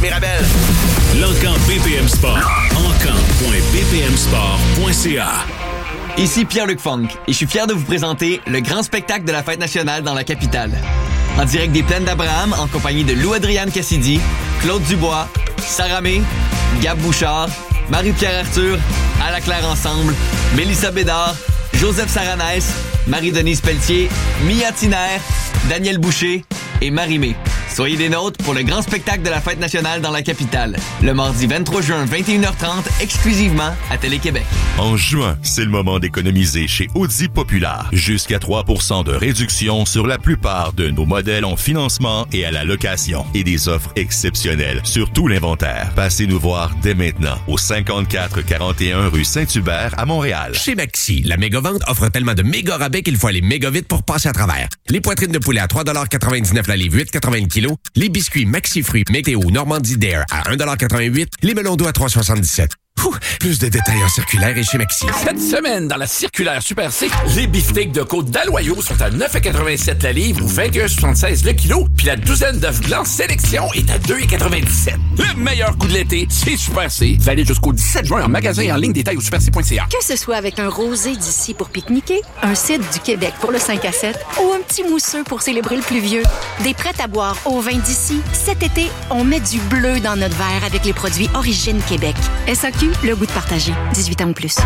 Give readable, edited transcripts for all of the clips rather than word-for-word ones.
Mirabel. L'Encan BPM Sport. Encan.bpmsport.ca. Ici Pierre-Luc Funk et je suis fier de vous présenter le grand spectacle de la Fête nationale dans la capitale. En direct des Plaines d'Abraham, en compagnie de Lou-Adriane Cassidy, Claude Dubois, Sarah May, Gab Bouchard, Marie-Pierre Arthur, Ala Claire Ensemble, Mélissa Bédard, Joseph Saranès, Marie-Denise Pelletier, Mia Tiner, Daniel Boucher et Marie-Mé. Soyez des nôtres pour le grand spectacle de la Fête nationale dans la capitale, le mardi 23 juin, 21h30, exclusivement à Télé-Québec. En juin, c'est le moment d'économiser chez Audi Populaire. Jusqu'à 3% de réduction sur la plupart de nos modèles en financement et à la location. Et des offres exceptionnelles sur tout l'inventaire. Passez nous voir dès maintenant au 5441 rue Saint-Hubert à Montréal. Chez Maxi, la méga-vente offre tellement de méga rabais qu'il faut aller méga vite pour passer à travers. Les poitrines de poulet à 3,99 la livre, 8,80 le kilo. Les biscuits Maxi Fruits Météo Normandie Dare à 1,88 $. Les melons d'eau à 3,77 $. Plus de détails en circulaire et chez Maxi. Cette semaine, dans la circulaire Super C, les beefsteaks de côte d'Aloyau sont à 9,87 la livre ou 21,76 le kilo, puis la douzaine d'œufs blancs sélection est à 2,97. Le meilleur coup de l'été, c'est Super C. Valide jusqu'au 17 juin en magasin et en ligne, détails au superc.ca. Que ce soit avec un rosé d'ici pour pique-niquer, un cidre du Québec pour le 5 à 7 ou un petit mousseux pour célébrer le pluvieux, des prêts à boire au vin d'ici, cet été, on met du bleu dans notre verre avec les produits Origine Québec. SAQ, le goût de partager. 18 ans ou plus.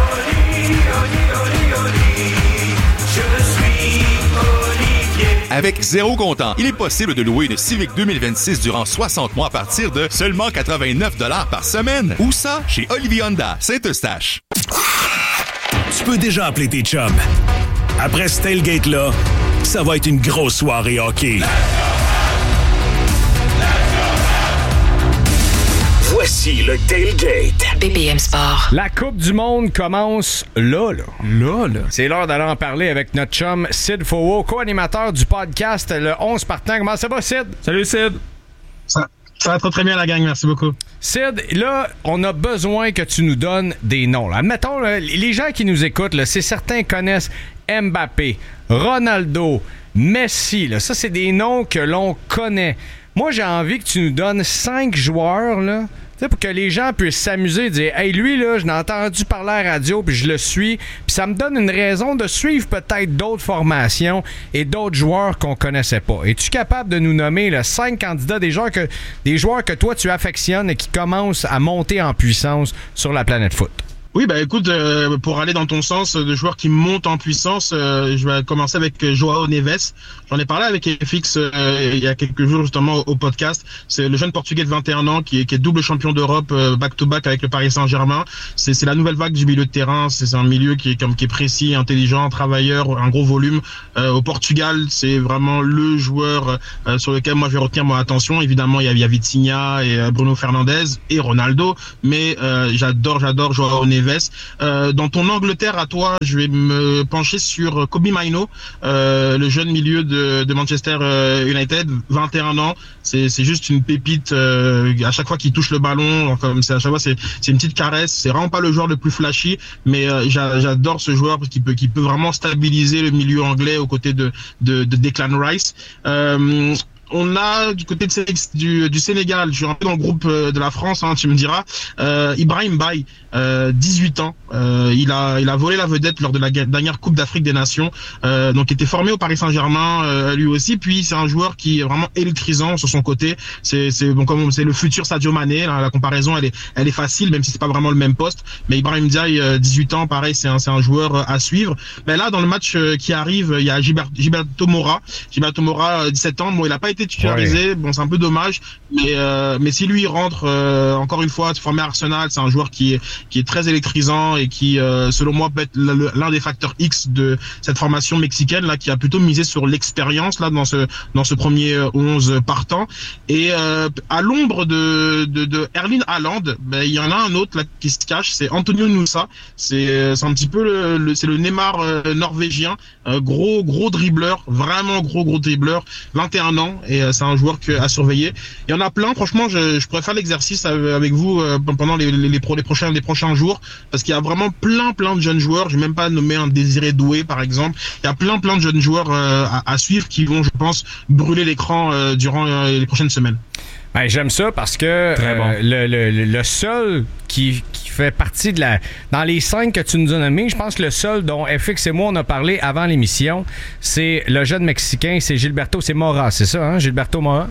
Avec zéro comptant, il est possible de louer une Civic 2026 durant 60 mois à partir de seulement 89 $ par semaine. Où ça? Chez Olivier Honda, Saint-Eustache. Tu peux déjà appeler tes chums. Après ce tailgate-là, ça va être une grosse soirée hockey. Voici le tailgate. BPM Sport. La Coupe du Monde commence là. C'est l'heure d'aller en parler avec notre chum Sid Fowo, co-animateur du podcast Le 11 Partant. Comment ça va, Sid? Salut, Sid. Ça va très bien, la gang. Merci beaucoup. Sid, là, on a besoin que tu nous donnes des noms. Là. Admettons, là, les gens qui nous écoutent, là, c'est certains connaissent Mbappé, Ronaldo, Messi. Là. Ça, c'est des noms que l'on connaît. Moi, j'ai envie que tu nous donnes 5 joueurs, là, pour que les gens puissent s'amuser et dire « Hey, lui, là, je l'ai entendu parler à la radio, puis je le suis. » Puis ça me donne une raison de suivre peut-être d'autres formations et d'autres joueurs qu'on connaissait pas. Es-tu capable de nous nommer là, 5 candidats, des joueurs que toi, tu affectionnes et qui commencent à monter en puissance sur la planète foot? Oui, écoute, pour aller dans ton sens de joueurs qui montent en puissance, je vais commencer avec Joao Neves. J'en ai parlé avec FX il y a quelques jours justement au podcast. C'est le jeune Portugais de 21 ans qui est double champion d'Europe back-to-back avec le Paris Saint-Germain. C'est la nouvelle vague du milieu de terrain. C'est un milieu qui est précis, intelligent, travailleur, un gros volume. Au Portugal, c'est vraiment le joueur sur lequel moi je vais retenir mon attention. Évidemment, il y a Vitinha et Bruno Fernandes et Ronaldo, mais j'adore Joao Neves. Dans ton Angleterre à toi, je vais me pencher sur Kobbie Mainoo, le jeune milieu de Manchester United, 21 ans. C'est juste une pépite. À chaque fois qu'il touche le ballon, comme c'est à chaque fois c'est une petite caresse. C'est vraiment pas le joueur le plus flashy, mais j'adore ce joueur parce qu'il peut vraiment stabiliser le milieu anglais aux côtés de Declan Rice. On a du côté du Sénégal, je suis un peu dans le groupe de la France, tu me diras, Ibrahim Baye, 18 ans, il a volé la vedette lors de la dernière Coupe d'Afrique des Nations, donc il était formé au Paris Saint-Germain lui aussi, puis c'est un joueur qui est vraiment électrisant sur son côté, c'est le futur Sadio Mané, la comparaison elle est facile, même si c'est pas vraiment le même poste, mais Ibrahim Baye, 18 ans, pareil, c'est un joueur à suivre. Mais là, dans le match qui arrive, il y a Gilberto Moura, 17 ans, bon, il a pas été titularisé, ouais. Bon, c'est un peu dommage, mais si lui il rentre encore une fois formé à Arsenal, c'est un joueur qui est très électrisant et qui selon moi peut être l'un des facteurs X de cette formation mexicaine là, qui a plutôt misé sur l'expérience là dans ce premier 11 partant. Et à l'ombre de Erling Haaland, il y en a un autre là qui se cache, c'est Antonio Nusa. C'est un petit peu c'est le Neymar norvégien, gros dribbleur, vraiment gros dribbleur, 21 ans, et c'est un joueur à surveiller. Il y en a plein, franchement, je pourrais faire l'exercice avec vous pendant les prochains jours, parce qu'il y a vraiment plein de jeunes joueurs. Je vais même pas nommer un Désiré Doué par exemple. Il y a plein de jeunes joueurs à suivre qui vont, je pense, brûler l'écran durant les prochaines semaines. Ben, j'aime ça parce que le seul qui fait partie de dans les 5 que tu nous as nommés, je pense que le seul dont FX et moi on a parlé avant l'émission, c'est le jeune Mexicain, c'est Gilberto, c'est Mora, c'est ça, hein, Gilberto Mora?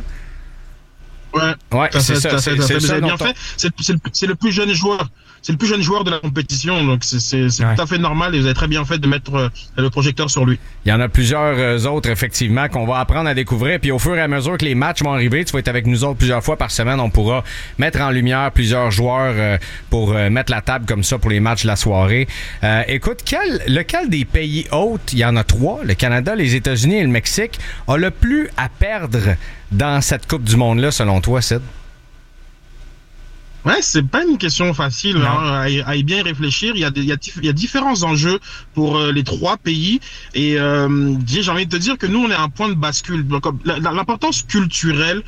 Ouais, c'est ça. Vous avez bien fait. C'est le plus jeune joueur. C'est le plus jeune joueur de la compétition, donc c'est tout à fait normal et vous avez très bien fait de mettre le projecteur sur lui. Il y en a plusieurs autres, effectivement, qu'on va apprendre à découvrir. Puis au fur et à mesure que les matchs vont arriver, tu vas être avec nous autres plusieurs fois par semaine. On pourra mettre en lumière plusieurs joueurs pour mettre la table comme ça pour les matchs de la soirée. Écoute, lequel des pays hôtes, il y en a 3, le Canada, les États-Unis et le Mexique, a le plus à perdre dans cette Coupe du Monde-là, selon toi, Sid? Ouais, c'est pas une question facile à y bien réfléchir. Il y a différents enjeux pour les 3 pays et j'ai envie de te dire que nous on est à un point de bascule. Donc, l'importance culturelle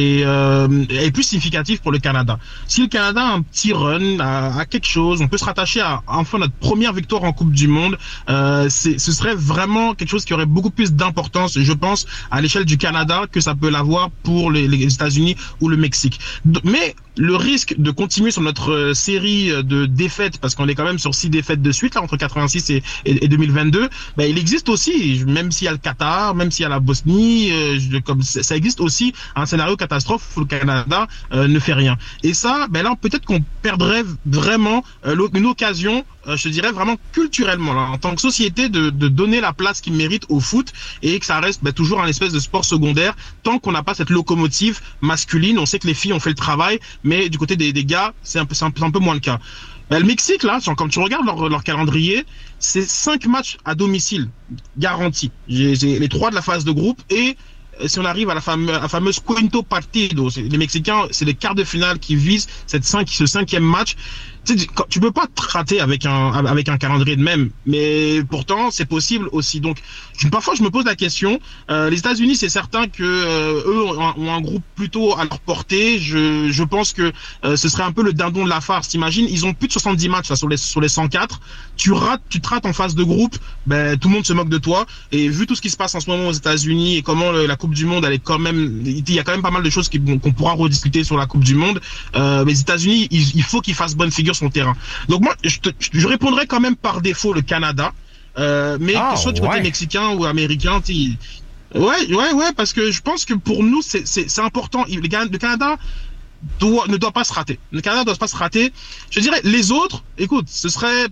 est plus significative pour le Canada. Si le Canada a un petit run à quelque chose, on peut se rattacher à enfin notre première victoire en Coupe du Monde. Ce serait vraiment quelque chose qui aurait beaucoup plus d'importance, je pense, à l'échelle du Canada que ça peut l'avoir pour les États-Unis ou le Mexique. Mais le risque de continuer sur notre série de défaites, parce qu'on est quand même sur 6 défaites de suite là entre 86 et 2022, ben il existe aussi, même s'il y a le Qatar, même s'il y a la Bosnie, comme ça existe aussi un scénario catastrophe où le Canada ne fait rien. Et ça, ben là peut-être qu'on perdrait vraiment une occasion, je te dirais vraiment culturellement là, en tant que société, de donner la place qu'il mérite au foot et que ça reste toujours un espèce de sport secondaire tant qu'on n'a pas cette locomotive masculine. On sait que les filles ont fait le travail, mais du côté des gars, c'est un peu moins le cas. Le Mexique, là, quand tu regardes leur calendrier, c'est 5 matchs à domicile garantis. J'ai les 3 de la phase de groupe et si on arrive à la fameuse Quinto Partido, les Mexicains, c'est les quarts de finale qui visent ce 5e match. Tu peux pas te rater avec un calendrier de même, mais pourtant c'est possible aussi. Donc parfois je me pose la question. Les États-Unis, c'est certain que eux ont un groupe plutôt à leur portée. Je pense que ce serait un peu le dindon de la farce. T'imagines, ils ont plus de 70 matchs là, sur les 104. Tu te rates en phase de groupe, ben tout le monde se moque de toi. Et vu tout ce qui se passe en ce moment aux États-Unis et comment la Coupe du Monde, elle est quand même, il y a quand même pas mal de choses qu'on pourra rediscuter sur la Coupe du Monde. Les États-Unis, il faut qu'ils fassent bonne figure sur le terrain. Donc moi, je répondrais quand même par défaut le Canada, mais que ce soit du côté mexicain ou américain, ouais, parce que je pense que pour nous c'est important. Le Canada ne doit pas se rater. Le Canada doit pas se rater. Je dirais les autres, écoute, ce serait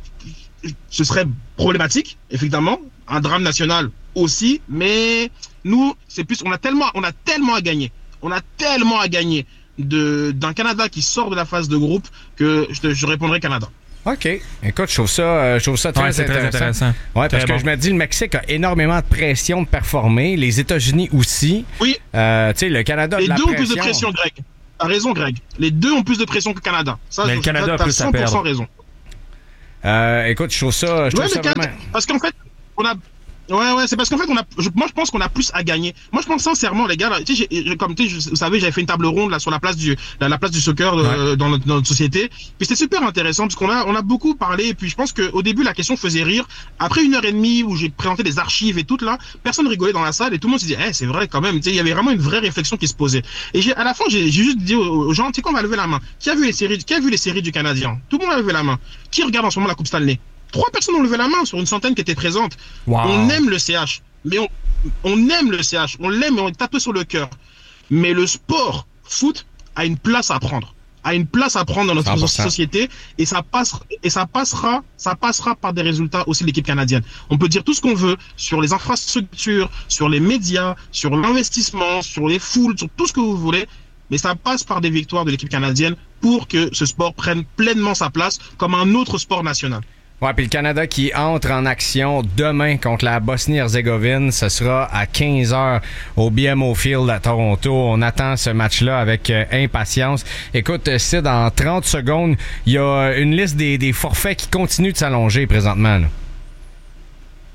problématique, effectivement, un drame national aussi, mais nous, c'est plus, on a tellement à gagner. On a tellement à gagner d'un Canada qui sort de la phase de groupe que je répondrai Canada. OK. Écoute, je trouve ça très intéressant. Ouais, parce que je me dis, le Mexique a énormément de pression de performer. Les États-Unis aussi. Oui. Tu sais, le Canada a de la pression. Les deux ont plus de pression, Greg. T'as raison, Greg. Les deux ont plus de pression que le Canada. Ça, mais le Canada a plus à perdre. T'as 100% raison. Écoute, je trouve ça vraiment... Parce qu'en fait, on a... Ouais, c'est parce qu'en fait, moi, je pense qu'on a plus à gagner. Moi, je pense sincèrement, les gars, là, vous savez, j'avais fait une table ronde, là, sur la place du soccer dans notre société. Puis c'était super intéressant, parce qu'on a beaucoup parlé, et puis je pense qu'au début, la question faisait rire. Après 1h30 où j'ai présenté des archives et tout, là, personne rigolait dans la salle, et tout le monde se disait, c'est vrai, quand même, il y avait vraiment une vraie réflexion qui se posait. Et à la fin, j'ai juste dit aux gens, tu sais quoi, on va lever la main. Qui a vu les séries du Canadien? Tout le monde a levé la main. Qui regarde en ce moment la Coupe Stanley? 3 personnes ont levé la main sur une centaine qui étaient présentes. Wow. On aime le CH, mais on aime le CH, on l'aime et on est tatoué sur le cœur. Mais le sport foot a une place à prendre. Dans notre 100%. Société et ça passera par des résultats aussi de l'équipe canadienne. On peut dire tout ce qu'on veut sur les infrastructures, sur les médias, sur l'investissement, sur les foules, sur tout ce que vous voulez, mais ça passe par des victoires de l'équipe canadienne pour que ce sport prenne pleinement sa place comme un autre sport national. Ouais, puis le Canada qui entre en action demain contre la Bosnie-Herzégovine, ce sera à 15h au BMO Field à Toronto. On attend ce match-là avec impatience. Écoute, Sid, en 30 secondes, il y a une liste des forfaits qui continuent de s'allonger présentement, là.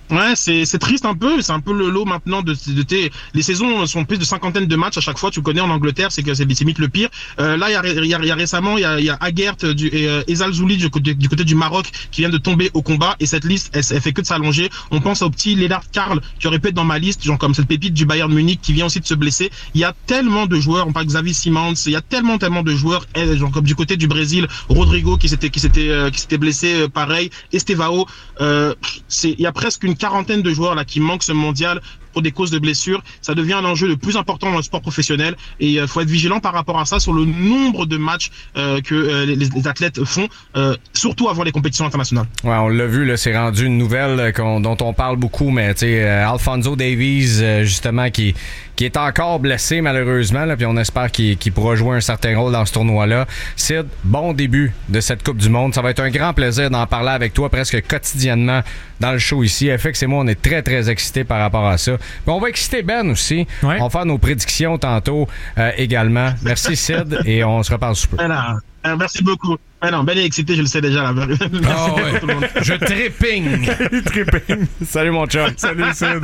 Ouais, c'est triste un peu, c'est un peu le lot maintenant les saisons sont plus de cinquantaine de matchs à chaque fois, tu connais en Angleterre, c'est que c'est limite le pire. Là, il y a récemment, il y a Aguert et Ezal Zouli du côté du Maroc qui viennent de tomber au combat, et cette liste, elle fait que de s'allonger. On pense au petit Lennart Karl qui aurait pu être dans ma liste, genre comme cette pépite du Bayern Munich qui vient aussi de se blesser. Il y a tellement de joueurs, on parle de Xavi Simons, il y a tellement de joueurs, genre comme du côté du Brésil, Rodrigo qui s'était blessé, pareil, Estevao, il y a presque une quarantaine de joueurs là qui manquent ce mondial pour des causes de blessures. Ça devient un enjeu le plus important dans le sport professionnel, et il faut être vigilant par rapport à ça sur le nombre de matchs que les athlètes font, surtout avant les compétitions internationales. Ouais, on l'a vu, là, c'est rendu une nouvelle dont on parle beaucoup, mais tu sais, Alphonso Davies, justement, qui est encore blessé malheureusement, là, puis on espère qu'il pourra jouer un certain rôle dans ce tournoi-là. Sid, bon début de cette Coupe du Monde. Ça va être un grand plaisir d'en parler avec toi presque quotidiennement dans le show ici. FX et moi, on est très, très excités par rapport à ça. Mais on va exciter Ben aussi. Ouais. On va faire nos prédictions tantôt également. Merci Sid, et on se reparle sous peu. Merci beaucoup. Non, Ben est excité, je le sais déjà. Là. Oh, ouais. Je trépigne. Salut mon chum. Salut Sid.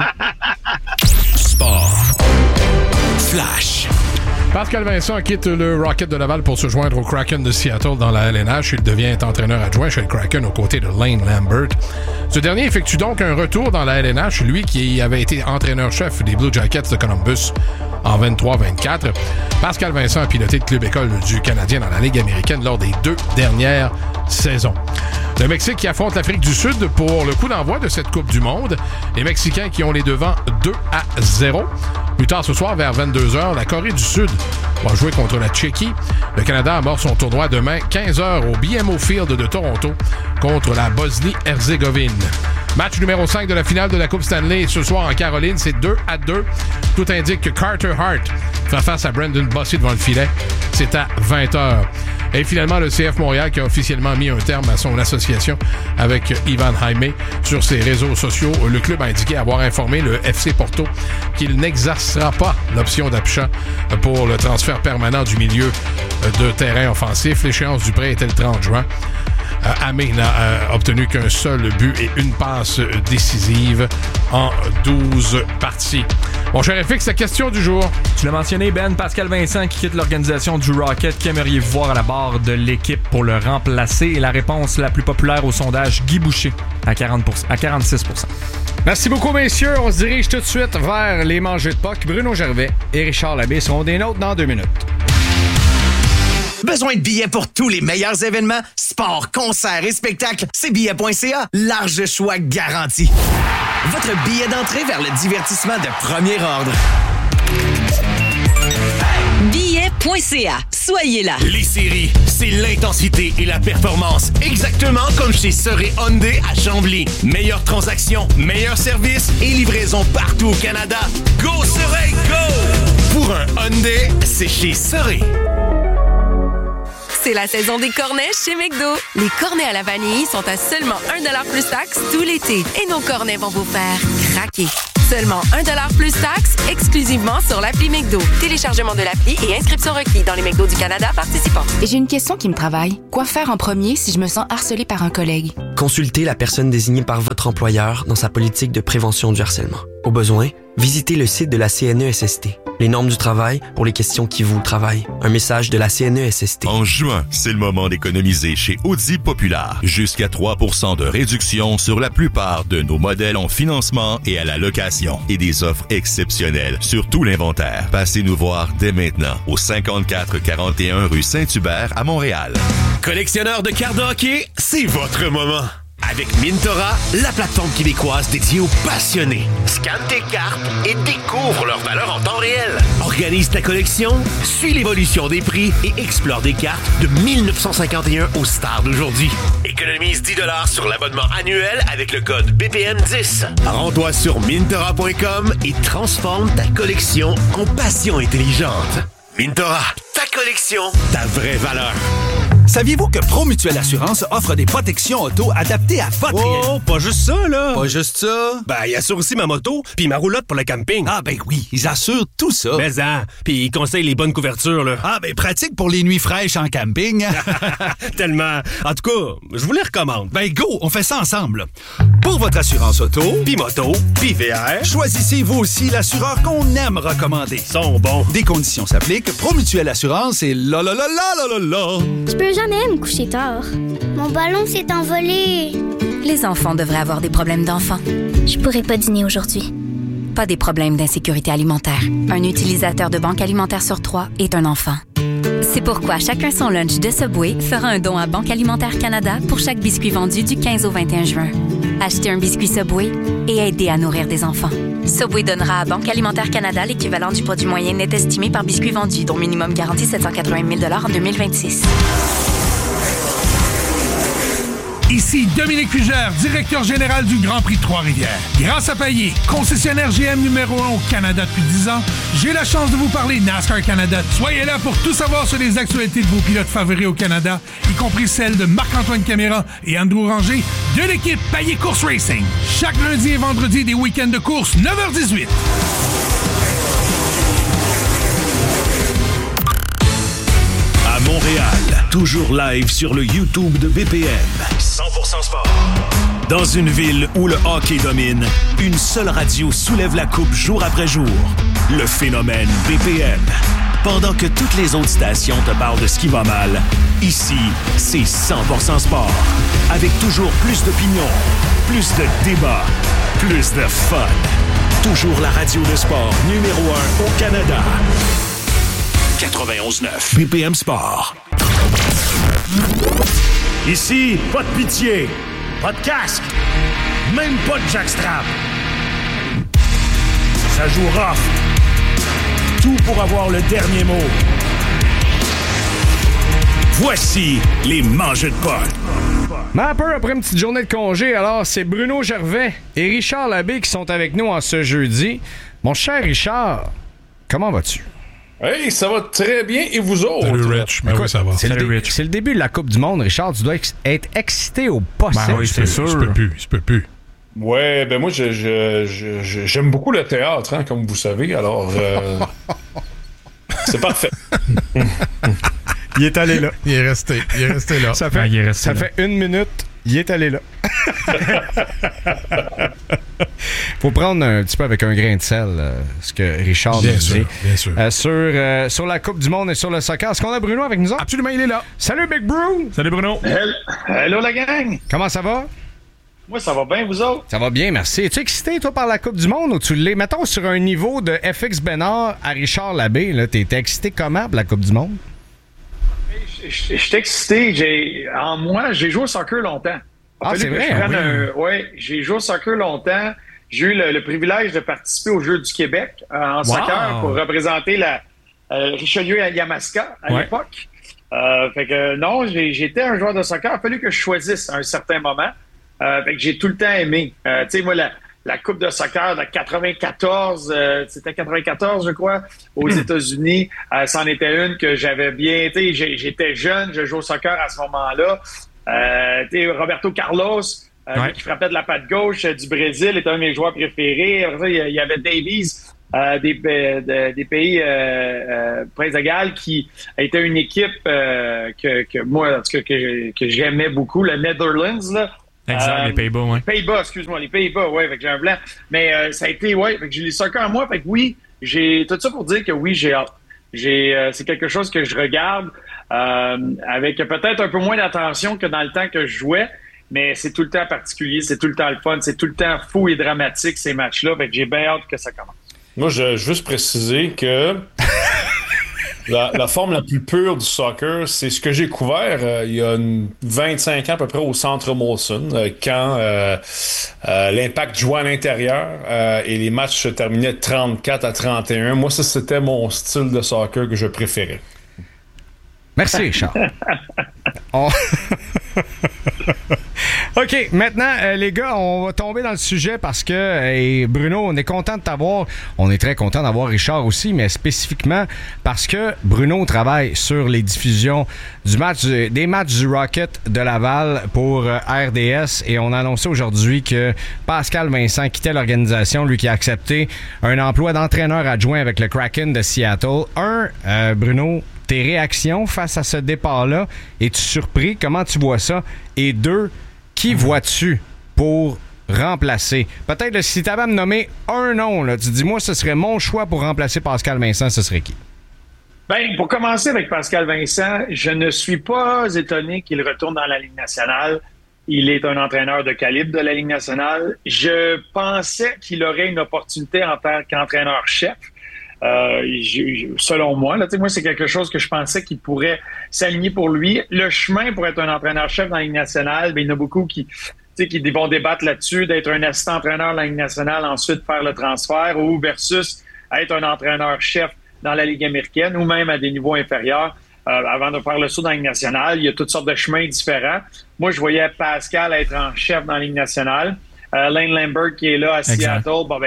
Sport. Flash. Pascal Vincent quitte le Rocket de Laval pour se joindre au Kraken de Seattle dans la LNH. Il devient entraîneur adjoint chez le Kraken aux côtés de Lane Lambert. Ce dernier effectue donc un retour dans la LNH, lui qui avait été entraîneur-chef des Blue Jackets de Columbus en 23-24. Pascal Vincent a piloté le club école du Canadien dans la Ligue américaine lors des 2 dernières saisons. Le Mexique qui affronte l'Afrique du Sud pour le coup d'envoi de cette Coupe du Monde. Les Mexicains qui ont les devants 2-0. Plus tard ce soir, vers 22h, la Corée du Sud va jouer contre la Tchéquie. Le Canada amorce son tournoi demain, 15h au BMO Field de Toronto, contre la Bosnie-Herzégovine. Match numéro 5 de la finale de la Coupe Stanley ce soir en Caroline, c'est 2-2. Tout indique que Carter Hart fera face à Brendan Bossy devant le filet. C'est à 20h. Et finalement, le CF Montréal qui a officiellement mis un terme à son association avec Ivan Jaime. Sur ses réseaux sociaux, le club a indiqué avoir informé le FC Porto qu'il n'exercera pas l'option d'achat pour le transfert permanent du milieu de terrain offensif. L'échéance du prêt était le 30 juin. Amé n'a obtenu qu'un seul but et une passe décisive en 12 parties. Mon cher FX, la question du jour. Tu l'as mentionné, Ben, Pascal Vincent qui quitte l'organisation du Rocket. Qu'aimeriez-vous voir à la barre de l'équipe pour le remplacer? Et la réponse la plus populaire au sondage, Guy Boucher, à 46%. Merci beaucoup, messieurs. On se dirige tout de suite vers les mangeux de POC. Bruno Gervais et Richard Labbé seront des nôtres dans 2 minutes. Besoin de billets pour tous les meilleurs événements? Sport, concerts et spectacles? C'est billets.ca. Large choix garanti. Votre billet d'entrée vers le divertissement de premier ordre. Billets.ca. Soyez là. Les séries, c'est l'intensité et la performance. Exactement comme chez Soré Hyundai à Chambly. Meilleure transaction, meilleur service et livraison partout au Canada. Go Soré, go! Pour un Hyundai, c'est chez Soré. C'est la saison des cornets chez McDo. Les cornets à la vanille sont à seulement 1$ plus taxe tout l'été. Et nos cornets vont vous faire craquer. Seulement 1$ plus taxe, exclusivement sur l'appli McDo. Téléchargement de l'appli et inscription requis dans les McDo du Canada participants. J'ai une question qui me travaille. Quoi faire en premier si je me sens harcelée par un collègue? Consultez la personne désignée par votre employeur dans sa politique de prévention du harcèlement. Au besoin, visitez le site de la CNESST. Les normes du travail pour les questions qui vous travaillent. Un message de la CNESST. En juin, c'est le moment d'économiser chez Audi Populaire. Jusqu'à 3% de réduction sur la plupart de nos modèles en financement et à la location. Et des offres exceptionnelles sur tout l'inventaire. Passez nous voir dès maintenant au 5441 rue Saint-Hubert à Montréal. Collectionneur de cartes de hockey, c'est votre moment. Avec Mintora, la plateforme québécoise dédiée aux passionnés. Scanne tes cartes et découvre leur valeur en temps réel. Organise ta collection, suis l'évolution des prix et explore des cartes de 1951 aux stars d'aujourd'hui. Économise 10$ sur l'abonnement annuel avec le code BPM10. Rends-toi sur Mintora.com et transforme ta collection en passion intelligente. Mintora, ta collection, ta vraie valeur. Saviez-vous que Promutuelle Assurance offre des protections auto adaptées à votre réalité? Oh, pas juste ça, là! Pas juste ça? Ben, ils assurent aussi ma moto puis ma roulotte pour le camping. Ah, ben oui, ils assurent tout ça. Mais puis ils conseillent les bonnes couvertures, là. Ah, ben pratique pour les nuits fraîches en camping. Tellement. En tout cas, je vous les recommande. Ben go, on fait ça ensemble. Pour votre assurance auto, Puis moto, puis VR, choisissez vous aussi l'assureur qu'on aime recommander. Ils sont bons. Des conditions s'appliquent. Promutuelle Assurance et la. Je peux jamais me coucher tard. Mon ballon s'est envolé. Les enfants devraient avoir des problèmes d'enfants. Je pourrais pas dîner aujourd'hui. Pas des problèmes d'insécurité alimentaire. Un utilisateur de banque alimentaire sur 3 est un enfant. C'est pourquoi Chacun son lunch de Subway fera un don à Banque Alimentaire Canada pour chaque biscuit vendu du 15 au 21 juin. Achetez un biscuit Subway et aidez à nourrir des enfants. Subway donnera à Banque Alimentaire Canada l'équivalent du produit moyen net estimé par biscuit vendu, dont minimum garanti 780 000 $ en 2026. Ici Dominique Fugère, directeur général du Grand Prix de Trois-Rivières. Grâce à Payet, concessionnaire GM numéro 1 au Canada depuis 10 ans, j'ai la chance de vous parler NASCAR Canada. Soyez là pour tout savoir sur les actualités de vos pilotes favoris au Canada, y compris celles de Marc-Antoine Caméra et Andrew Ranger de l'équipe Payet Course Racing. Chaque lundi et vendredi des week-ends de course, 9h18. À Montréal, toujours live sur le YouTube de BPM. 100% sport. Dans une ville où le hockey domine, une seule radio soulève la coupe jour après jour. Le phénomène BPM. Pendant que toutes les autres stations te parlent de ce qui va mal, ici, c'est 100% sport. Avec toujours plus d'opinions, plus de débats, plus de fun. Toujours la radio de sport numéro 1 au Canada. 91.9 BPM Sport. Ici, pas de pitié, pas de casque, même pas de jackstrap. Ça joue rough. Tout pour avoir le dernier mot. Voici les mangeux de potes. Mais un peu après une petite journée de congé, alors c'est Bruno Gervais et Richard Labbé qui sont avec nous en ce jeudi. Mon cher Richard, comment vas-tu? Hey, ça va très bien, et vous autres? Salut Rich, mais oui, ça va. C'est le début de la Coupe du Monde, Richard. Tu dois être excité au possible. Ben oui, c'est sûr. Je peux plus. Ouais, ben moi, j'aime beaucoup le théâtre, hein, comme vous savez, alors c'est parfait. Il est allé là. Il est resté là. Ça fait 1 minute, il est allé là. Faut prendre un petit peu avec un grain de sel ce que Richard nous dit. Bien sûr. Sur la Coupe du Monde et sur le soccer. Est-ce qu'on a Bruno avec nous autres? Absolument, il est là. Salut Big Bro! Salut Bruno! Hello la gang! Comment ça va? Moi, ça va bien, vous autres? Ça va bien, merci. Es-tu excité, toi, par la Coupe du Monde ou tu l'es? Mettons, sur un niveau de FX Bénard à Richard Labbé, là, t'es excité comment pour la Coupe du Monde? Je suis excité. J'ai joué au soccer longtemps. C'est vrai? Oui, j'ai joué au soccer longtemps. J'ai eu le privilège de participer aux Jeux du Québec en soccer pour représenter la Richelieu à Yamaska à l'époque. Fait que non, j'étais un joueur de soccer. Il a fallu que je choisisse à un certain moment. Fait que j'ai tout le temps aimé. Tu sais, moi, la Coupe de soccer de 94, c'était 94, je crois, aux États-Unis. C'en était une que j'avais bien... Tu sais, j'étais jeune, je jouais au soccer à ce moment-là. Tu sais, Roberto Carlos, qui frappait de la patte gauche du Brésil, était un de mes joueurs préférés. Après ça, il y avait Davies des pays Prince de Galles qui était une équipe que moi, en tout cas, que j'aimais beaucoup, le Netherlands, là. Exact, les Pays-Bas, oui. Les Pays-Bas, oui, fait que j'ai un blanc. Mais ça a été, fait que j'ai les soccer en moi, fait que oui, j'ai tout ça pour dire que oui, j'ai hâte. C'est quelque chose que je regarde avec peut-être un peu moins d'attention que dans le temps que je jouais, mais c'est tout le temps particulier, c'est tout le temps le fun, c'est tout le temps fou et dramatique ces matchs-là, fait que j'ai bien hâte que ça commence. Moi, je veux juste préciser que la forme la plus pure du soccer, c'est ce que j'ai couvert il y a 25 ans à peu près au Centre Molson, quand l'Impact jouait à l'intérieur et les matchs se terminaient 34-31. Moi, ça, c'était mon style de soccer que je préférais. Merci, Richard. OK, maintenant, les gars, on va tomber dans le sujet parce que, Bruno, on est content de t'avoir. On est très content d'avoir Richard aussi, mais spécifiquement parce que Bruno travaille sur les diffusions des matchs du Rocket de Laval pour RDS et on a annoncé aujourd'hui que Pascal Vincent quittait l'organisation, lui qui a accepté un emploi d'entraîneur adjoint avec le Kraken de Seattle. Bruno, tes réactions face à ce départ-là, es-tu surpris? Comment tu vois ça? Et 2, qui vois-tu pour remplacer? Peut-être si tu avais à me nommer un nom, là, tu dis, moi, ce serait mon choix pour remplacer Pascal Vincent, ce serait qui? Ben, pour commencer avec Pascal Vincent, je ne suis pas étonné qu'il retourne dans la Ligue nationale. Il est un entraîneur de calibre de la Ligue nationale. Je pensais qu'il aurait une opportunité en tant qu'entraîneur-chef. Selon moi, là, moi, c'est quelque chose que je pensais qu'il pourrait s'aligner pour lui. Le chemin pour être un entraîneur-chef dans la Ligue nationale, il y en a beaucoup qui vont débattre là-dessus, d'être un assistant-entraîneur dans la Ligue nationale, ensuite faire le transfert, ou versus être un entraîneur-chef dans la Ligue américaine, ou même à des niveaux inférieurs, avant de faire le saut dans la Ligue nationale. Il y a toutes sortes de chemins différents. Moi, je voyais Pascal être en chef dans la Ligue nationale. Lane Lambert qui est là à Seattle,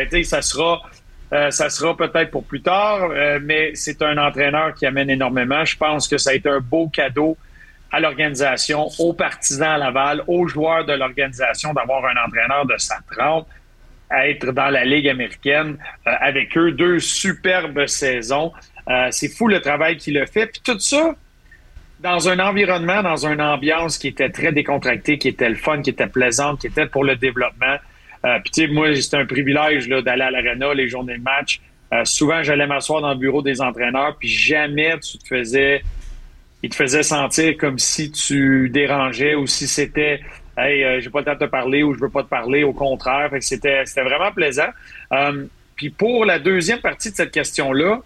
ça sera peut-être pour plus tard, mais c'est un entraîneur qui amène énormément. Je pense que ça a été un beau cadeau à l'organisation, aux partisans à Laval, aux joueurs de l'organisation d'avoir un entraîneur de sa trempe, à être dans la Ligue américaine avec eux. 2 superbes saisons. C'est fou le travail qu'il a fait. Puis tout ça, dans un environnement, dans une ambiance qui était très décontractée, qui était le fun, qui était plaisante, qui était pour le développement. Puis tu sais, moi, c'était un privilège là, d'aller à l'aréna les journées de match. Souvent, j'allais m'asseoir dans le bureau des entraîneurs, puis jamais il te faisait sentir comme si tu dérangeais ou si c'était « Hey, j'ai pas le temps de te parler » ou « Je veux pas te parler », au contraire. Fait que c'était vraiment plaisant. Puis pour la deuxième partie de cette question-là,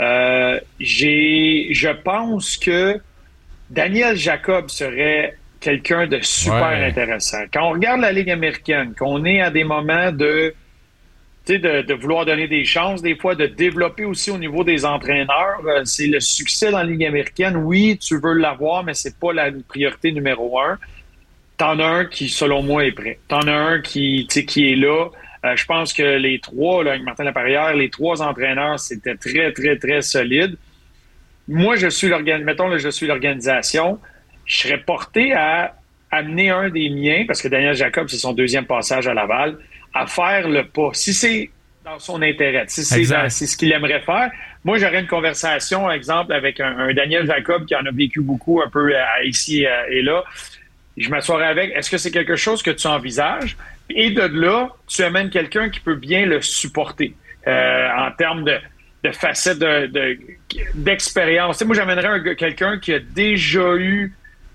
je pense que Daniel Jacob serait quelqu'un de super intéressant. Quand on regarde la Ligue américaine, qu'on est à des moments de vouloir donner des chances, des fois de développer aussi au niveau des entraîneurs, c'est le succès dans la Ligue américaine. Oui, tu veux l'avoir, mais c'est pas la priorité numéro 1. T'en as un qui, selon moi, est prêt. T'en as un qui est là. Je pense que les 3, là, avec Martin Laperrière, les 3 entraîneurs, c'était très, très, très solide. Moi, je suis l'organisation. Je serais porté à amener un des miens, parce que Daniel Jacob, c'est son 2e passage à Laval, à faire le pas. Si c'est dans son intérêt, si c'est ce qu'il aimerait faire, moi, j'aurais une conversation, par exemple, avec un Daniel Jacob qui en a vécu beaucoup un peu ici et là. Je m'assoirais avec, est-ce que c'est quelque chose que tu envisages? Et de là, tu amènes quelqu'un qui peut bien le supporter en termes de facettes d'expérience. Tu sais, moi, j'amènerais quelqu'un qui a déjà eu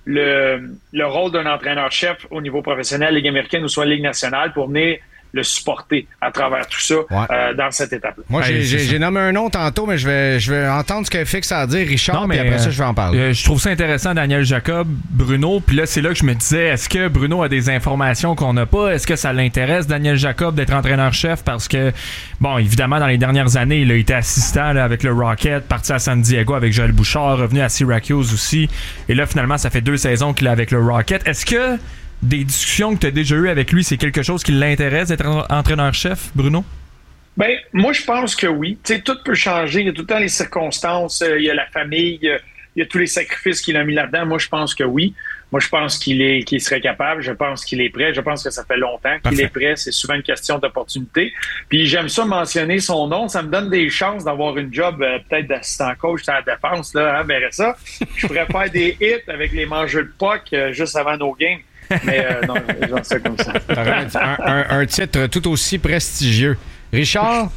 le rôle d'un entraîneur-chef au niveau professionnel, Ligue américaine ou soit Ligue nationale, pour venir le supporter à travers tout ça dans cette étape-là. Moi, j'ai nommé un nom tantôt, mais je vais entendre ce que Fix a à dire, Richard, puis après ça, je vais en parler. Je trouve ça intéressant, Daniel Jacob, Bruno, puis là, c'est là que je me disais, est-ce que Bruno a des informations qu'on n'a pas? Est-ce que ça l'intéresse, Daniel Jacob, d'être entraîneur-chef? Parce que, bon, évidemment, dans les dernières années, il a été assistant là, avec le Rocket, parti à San Diego avec Joël Bouchard, revenu à Syracuse aussi, et là, finalement, ça fait 2 saisons qu'il est avec le Rocket. Est-ce que des discussions que tu as déjà eues avec lui, c'est quelque chose qui l'intéresse d'être entraîneur-chef, Bruno? Ben, moi, je pense que oui. Tu sais, tout peut changer. Il y a tout le temps les circonstances. Il y a la famille. Il y a tous les sacrifices qu'il a mis là-dedans. Moi, je pense que oui. Moi, je pense qu'il serait capable. Je pense qu'il est prêt. Je pense que ça fait longtemps qu'il est prêt. C'est souvent une question d'opportunité. Puis, j'aime ça mentionner son nom. Ça me donne des chances d'avoir une job peut-être d'assistant coach à la défense. Là, hein, verrez ça. Je pourrais faire des hits avec les mangeurs de puck juste avant nos games. Mais non, j'en sais comme ça. un titre tout aussi prestigieux. Richard?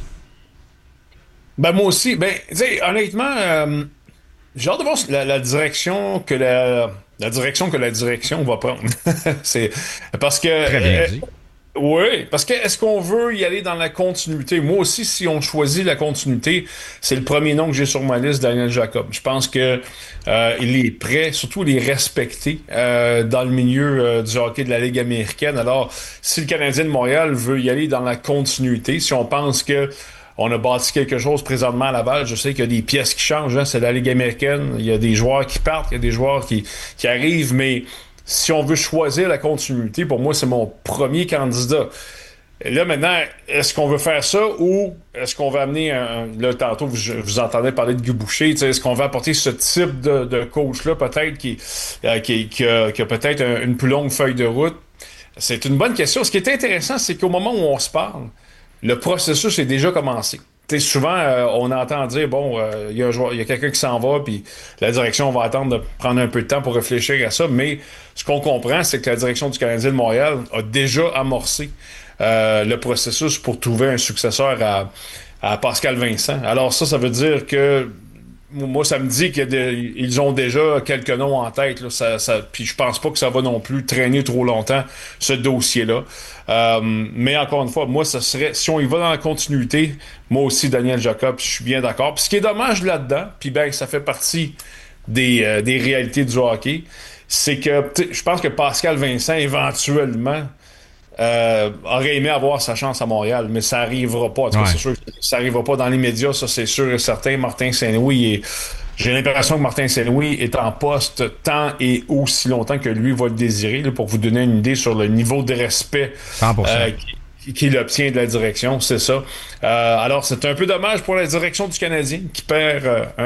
Ben moi aussi. Ben, tu sais, honnêtement, j'ai hâte de voir la direction que la direction va prendre. C'est parce que. Très bien dit. Oui, parce que est-ce qu'on veut y aller dans la continuité? Moi aussi, si on choisit la continuité, c'est le premier nom que j'ai sur ma liste, Daniel Jacob. Je pense que il est prêt, surtout il est respecté dans le milieu du hockey de la Ligue américaine. Alors, si le Canadien de Montréal veut y aller dans la continuité, si on pense que on a bâti quelque chose présentement à Laval, je sais qu'il y a des pièces qui changent, hein, c'est la Ligue américaine, il y a des joueurs qui partent, il y a des joueurs qui arrivent, mais si on veut choisir la continuité, pour moi, c'est mon premier candidat. Et là, maintenant, est-ce qu'on veut faire ça ou est-ce qu'on va amener là, tantôt, vous entendez parler de Guy Boucher, est-ce qu'on va apporter ce type de coach-là, peut-être, qui a peut-être une plus longue feuille de route? C'est une bonne question. Ce qui est intéressant, c'est qu'au moment où on se parle, le processus est déjà commencé. Souvent, on entend dire, il y a quelqu'un qui s'en va, puis la direction va attendre de prendre un peu de temps pour réfléchir à ça, mais ce qu'on comprend, c'est que la direction du Canadien de Montréal a déjà amorcé le processus pour trouver un successeur à Pascal Vincent. Alors ça veut dire que moi, ça me dit qu'ils ont déjà quelques noms en tête. Là, puis je pense pas que ça va non plus traîner trop longtemps, ce dossier-là. Mais encore une fois, moi, ça serait, si on y va dans la continuité, moi aussi, Daniel Jacob, je suis bien d'accord. Puis ce qui est dommage là-dedans, puis ça fait partie des réalités du hockey, c'est que je pense que Pascal Vincent, éventuellement, aurait aimé avoir sa chance à Montréal, mais ça arrivera pas. En tout cas, c'est sûr que ça arrivera pas dans les médias, ça c'est sûr et certain. Martin Saint-Louis, j'ai l'impression que Martin Saint-Louis est en poste tant et aussi longtemps que lui va le désirer, là, pour vous donner une idée sur le niveau de respect qu'il obtient de la direction, c'est ça. Alors, c'est un peu dommage pour la direction du Canadien qui perd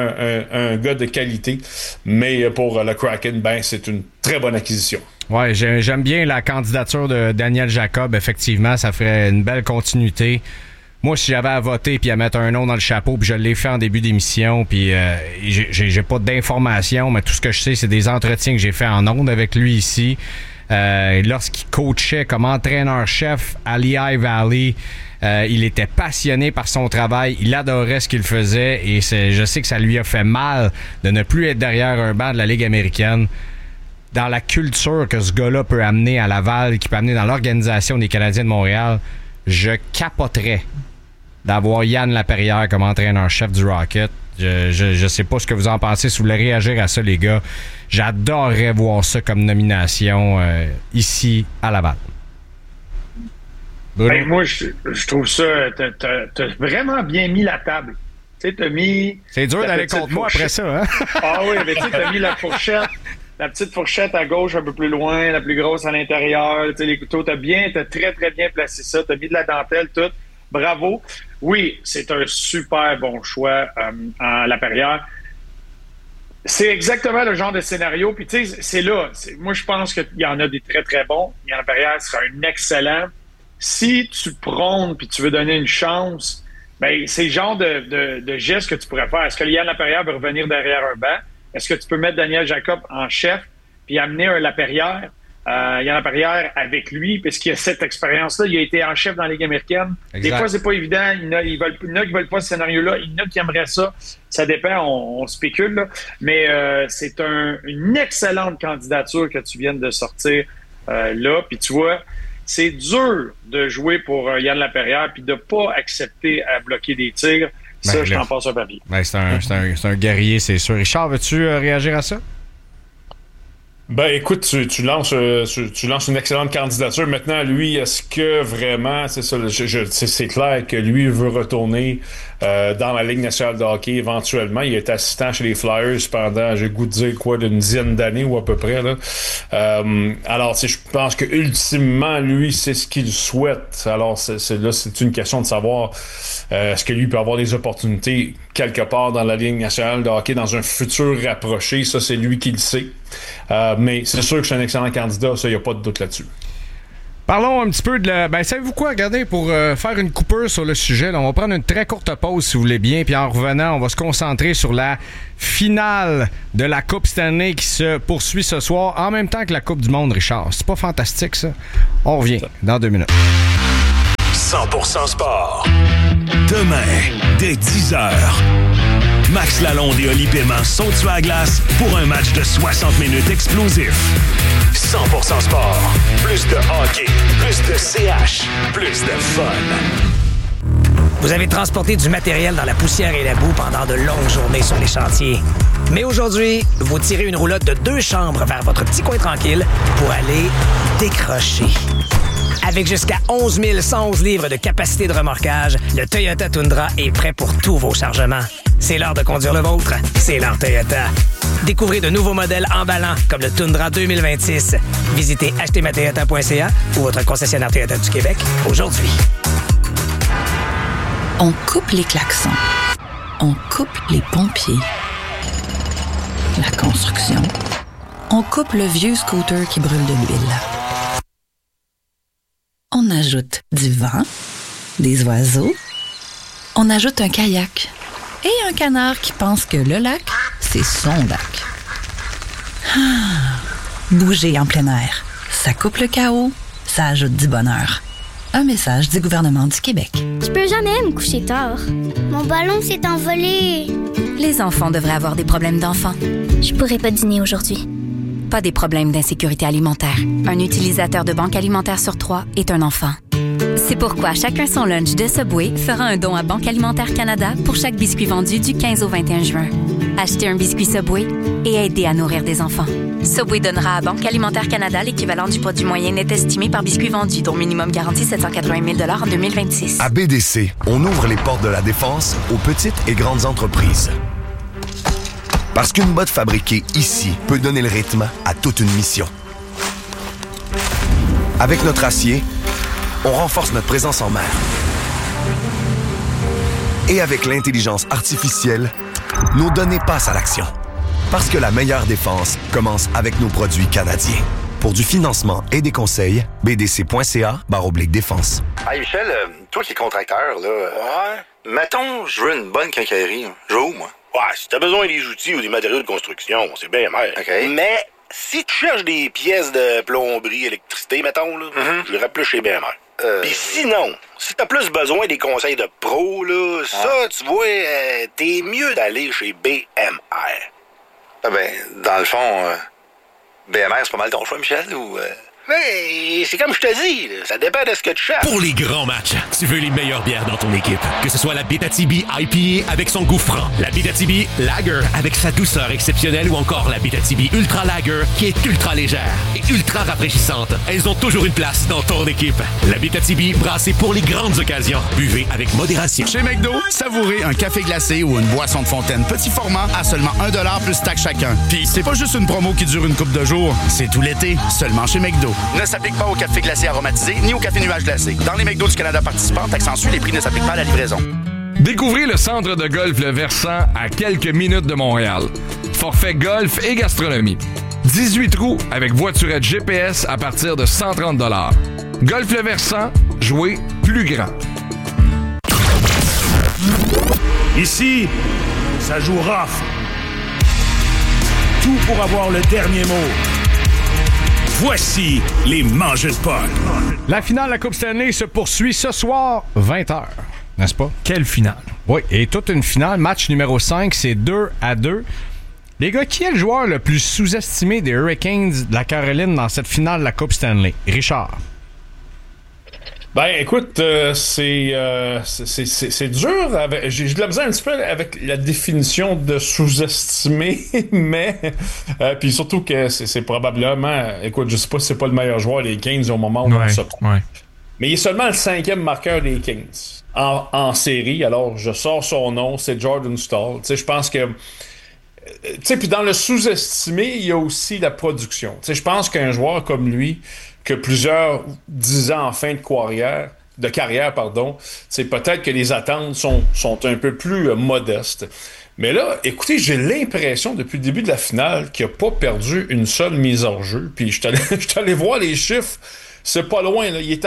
un gars de qualité, mais pour le Kraken, c'est une très bonne acquisition. Ouais, j'aime bien la candidature de Daniel Jacob. Effectivement, ça ferait une belle continuité. Moi, si j'avais à voter puis à mettre un nom dans le chapeau, puis je l'ai fait en début d'émission, puis j'ai pas d'informations, mais tout ce que je sais, c'est des entretiens que j'ai fait en ondes avec lui ici. Lorsqu'il coachait comme entraîneur-chef à Lehigh Valley, il était passionné par son travail, il adorait ce qu'il faisait, et je sais que ça lui a fait mal de ne plus être derrière un banc de la Ligue américaine. Dans la culture que ce gars-là peut amener à Laval, qui peut amener dans l'organisation des Canadiens de Montréal, je capoterais d'avoir Yann Laperrière comme entraîneur-chef du Rocket. Je sais pas ce que vous en pensez, si vous voulez réagir à ça, les gars. J'adorerais voir ça comme nomination ici à Laval. Moi, je trouve ça... T'as vraiment bien mis la table. Tu sais, t'as mis... C'est dur d'aller contre moi après ça, hein? Ah oui, mais tu sais, t'as mis la fourchette... La petite fourchette à gauche un peu plus loin, la plus grosse à l'intérieur, tu sais, les couteaux, t'as très, très bien placé ça. T'as mis de la dentelle, tout. Bravo. Oui, c'est un super bon choix en Laperrière. C'est exactement le genre de scénario. Puis, tu sais, c'est là. Moi, je pense qu'il y en a des très, très bons. Yann Laperrière sera un excellent. Si tu prônes puis tu veux donner une chance, c'est le genre de geste que tu pourrais faire. Est-ce que Yann Laperrière veut revenir derrière un banc? Est-ce que tu peux mettre Daniel Jacob en chef puis amener un Laperrière, Yann Laperrière avec lui, puisqu'il a cette expérience-là. Il a été en chef dans la Ligue américaine. Exact. Des fois, c'est pas évident. Il y en a qui veulent pas ce scénario-là. Il y en a qui aimeraient ça. Ça dépend, on spécule. Là. Mais c'est une excellente candidature que tu viens de sortir là. Puis tu vois, c'est dur de jouer pour Yann Laperrière puis de pas accepter à bloquer des tirs. Ça, je t'en passe un papier. C'est un guerrier, c'est sûr. Richard, veux-tu réagir à ça? Écoute, tu lances une excellente candidature. Maintenant, lui, est-ce que vraiment, c'est ça, c'est clair que lui veut retourner dans la Ligue nationale de hockey éventuellement. Il est assistant chez les Flyers pendant, j'ai le goût de dire d'une dizaine d'années ou à peu près. Là. Alors, je pense que ultimement, lui, c'est ce qu'il souhaite. Alors, c'est une question de savoir est-ce que lui peut avoir des opportunités quelque part dans la Ligue nationale de hockey dans un futur rapproché. Ça, c'est lui qui le sait. Mais c'est sûr que c'est un excellent candidat, ça, il n'y a pas de doute là-dessus. Parlons un petit peu de la... savez-vous quoi? Regardez, pour faire une coupure sur le sujet, là, on va prendre une très courte pause, si vous voulez bien, puis en revenant, on va se concentrer sur la finale de la Coupe Stanley qui se poursuit ce soir, en même temps que la Coupe du Monde, Richard. C'est pas fantastique, ça? On revient dans 2 minutes. 100% sport. Demain, dès 10h. Max Lalonde et Oli Paiement sont tués à glace pour un match de 60 minutes explosif. 100% sport. Plus de hockey, plus de CH, plus de fun. Vous avez transporté du matériel dans la poussière et la boue pendant de longues journées sur les chantiers. Mais aujourd'hui, vous tirez une roulotte de 2 chambres vers votre petit coin tranquille pour aller décrocher. Avec jusqu'à 11 111 livres de capacité de remorquage, le Toyota Tundra est prêt pour tous vos chargements. C'est l'heure de conduire le vôtre. C'est l'heure Toyota. Découvrez de nouveaux modèles emballants comme le Tundra 2026. Visitez achetezmatoyota.ca ou votre concessionnaire Toyota du Québec aujourd'hui. On coupe les klaxons. On coupe les pompiers. La construction. On coupe le vieux scooter qui brûle de l'huile. On ajoute du vent, des oiseaux. On ajoute un kayak et un canard qui pense que le lac, c'est son lac. Bouger en plein air. Ça coupe le chaos, ça ajoute du bonheur. Un message du gouvernement du Québec. Je peux jamais me coucher tard. Mon ballon s'est envolé. Les enfants devraient avoir des problèmes d'enfants. Je pourrais pas dîner aujourd'hui. Pas des problèmes d'insécurité alimentaire. Un utilisateur de Banque Alimentaire sur 3 est un enfant. C'est pourquoi Chacun son lunch de Subway fera un don à Banque Alimentaire Canada pour chaque biscuit vendu du 15 au 21 juin. Achetez un biscuit Subway et aidez à nourrir des enfants. Subway donnera à Banque Alimentaire Canada l'équivalent du produit moyen net estimé par biscuit vendu, dont minimum garanti 780 000 en 2026. À BDC, on ouvre les portes de la défense aux petites et grandes entreprises. Parce qu'une botte fabriquée ici peut donner le rythme à toute une mission. Avec notre acier, on renforce notre présence en mer. Et avec l'intelligence artificielle, nos données passent à l'action. Parce que la meilleure défense commence avec nos produits canadiens. Pour du financement et des conseils, bdc.ca/défense. Hey Michel, toi qui es contracteur, là... Ouais? Mettons, je veux une bonne quincaillerie. Je veux où, moi? Ouais, si t'as besoin des outils ou des matériaux de construction, c'est bien mer. OK. Mais si tu cherches des pièces de plomberie, électricité, mettons, là, j'irais plus chez BMR. Puis sinon, si t'as plus besoin des conseils de pro, là, ça, tu vois, t'es mieux d'aller chez BMR. Ah ben, dans le fond, BMR, c'est pas mal ton choix, Michel, ou... Mais c'est comme je te dis, là, ça dépend de ce que tu cherches. Pour les grands matchs, tu veux les meilleures bières dans ton équipe. Que ce soit la Abitibi IPA avec son goût franc, la Abitibi Lager avec sa douceur exceptionnelle ou encore la Abitibi Ultra Lager qui est ultra légère et ultra rafraîchissante. Elles ont toujours une place dans ton équipe. La Abitibi brassée pour les grandes occasions. Buvez avec modération. Chez McDo, savourez un café glacé ou une boisson de fontaine petit format à seulement 1$ plus taxe chacun. Puis c'est pas juste une promo qui dure une couple de jours, c'est tout l'été, seulement chez McDo. Ne s'applique pas au café glacé aromatisé ni au café nuage glacé. Dans les McDo du Canada participants, accentue, les prix ne s'appliquent pas à la livraison. Découvrez le centre de golf Le Versant à quelques minutes de Montréal. Forfait golf et gastronomie. 18 trous avec voiturette GPS à partir de 130 $. Golf Le Versant, jouez plus grand. Ici, ça joue rough. Tout pour avoir le dernier mot. Voici les mangeux de Paul. La finale de la Coupe Stanley se poursuit ce soir, 20h. N'est-ce pas? Quelle finale? Oui, et toute une finale. Match numéro 5, c'est 2-2. Les gars, qui est le joueur le plus sous-estimé des Hurricanes de la Caroline dans cette finale de la Coupe Stanley? Richard. Ben, écoute, c'est dur. J'ai de la misère un petit peu avec la définition de sous-estimé, mais puis surtout que c'est probablement, écoute, je sais pas si c'est pas le meilleur joueur des Kings au moment où on se prend. Ouais. Mais il est seulement le 5e marqueur des Kings en série. Alors, je sors son nom, c'est Jordan Staal. Tu sais, je pense que tu sais, puis dans le sous-estimé, il y a aussi la production. Tu sais, je pense qu'un joueur comme lui, que plusieurs 10 ans en fin de carrière, c'est peut-être que les attentes sont un peu plus modestes. Mais là, écoutez, j'ai l'impression depuis le début de la finale qu'il n'a pas perdu une seule mise en jeu. Puis je suis allé voir les chiffres, c'est pas loin, là. Il est à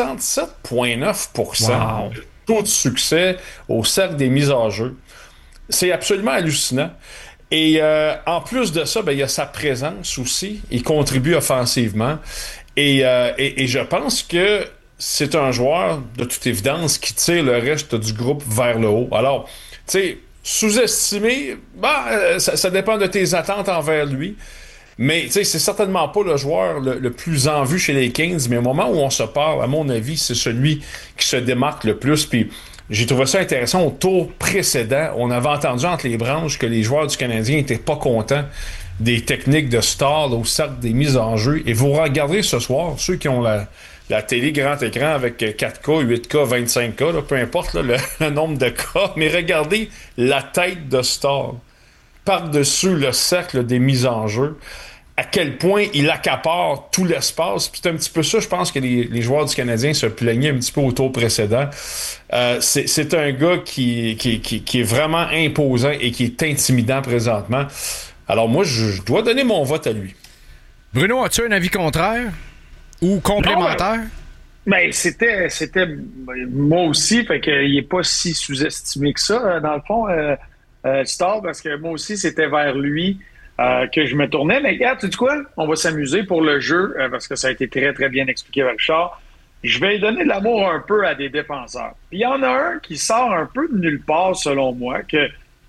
67,9% wow. Taux de succès au cercle des mises en jeu. C'est absolument hallucinant. Et en plus de ça, ben, il y a sa présence aussi. Il contribue offensivement. Et je pense que c'est un joueur, de toute évidence, qui tire le reste du groupe vers le haut. Alors, tu sais, sous-estimé, ça dépend de tes attentes envers lui. Mais, tu sais, c'est certainement pas le joueur le plus en vue chez les Kings. Mais au moment où on se parle, à mon avis, c'est celui qui se démarque le plus. Puis, j'ai trouvé ça intéressant. Au tour précédent, on avait entendu entre les branches que les joueurs du Canadien n'étaient pas contents des techniques de Staal au cercle des mises en jeu. Et vous regardez ce soir, ceux qui ont la télé grand écran avec 4K, 8K, 25K, là, peu importe là, le nombre de cas, mais regardez la tête de Staal. par-dessus le cercle des mises en jeu, à quel point il accapare tout l'espace. Puis c'est un petit peu ça, je pense que les joueurs du Canadien se plaignaient un petit peu au tour précédent. C'est un gars qui est vraiment imposant et qui est intimidant présentement. Alors moi, je dois donner mon vote à lui. Bruno, as-tu un avis contraire ou complémentaire? Ben, c'était moi aussi, fait qu'il n'est pas si sous-estimé que ça, dans le fond, Star, parce que moi aussi, c'était vers lui que je me tournais. Mais regarde, tu sais quoi? On va s'amuser pour le jeu, parce que ça a été très, très bien expliqué par Richard. Je vais donner de l'amour un peu à des défenseurs. Puis il y en a un qui sort un peu de nulle part, selon moi, que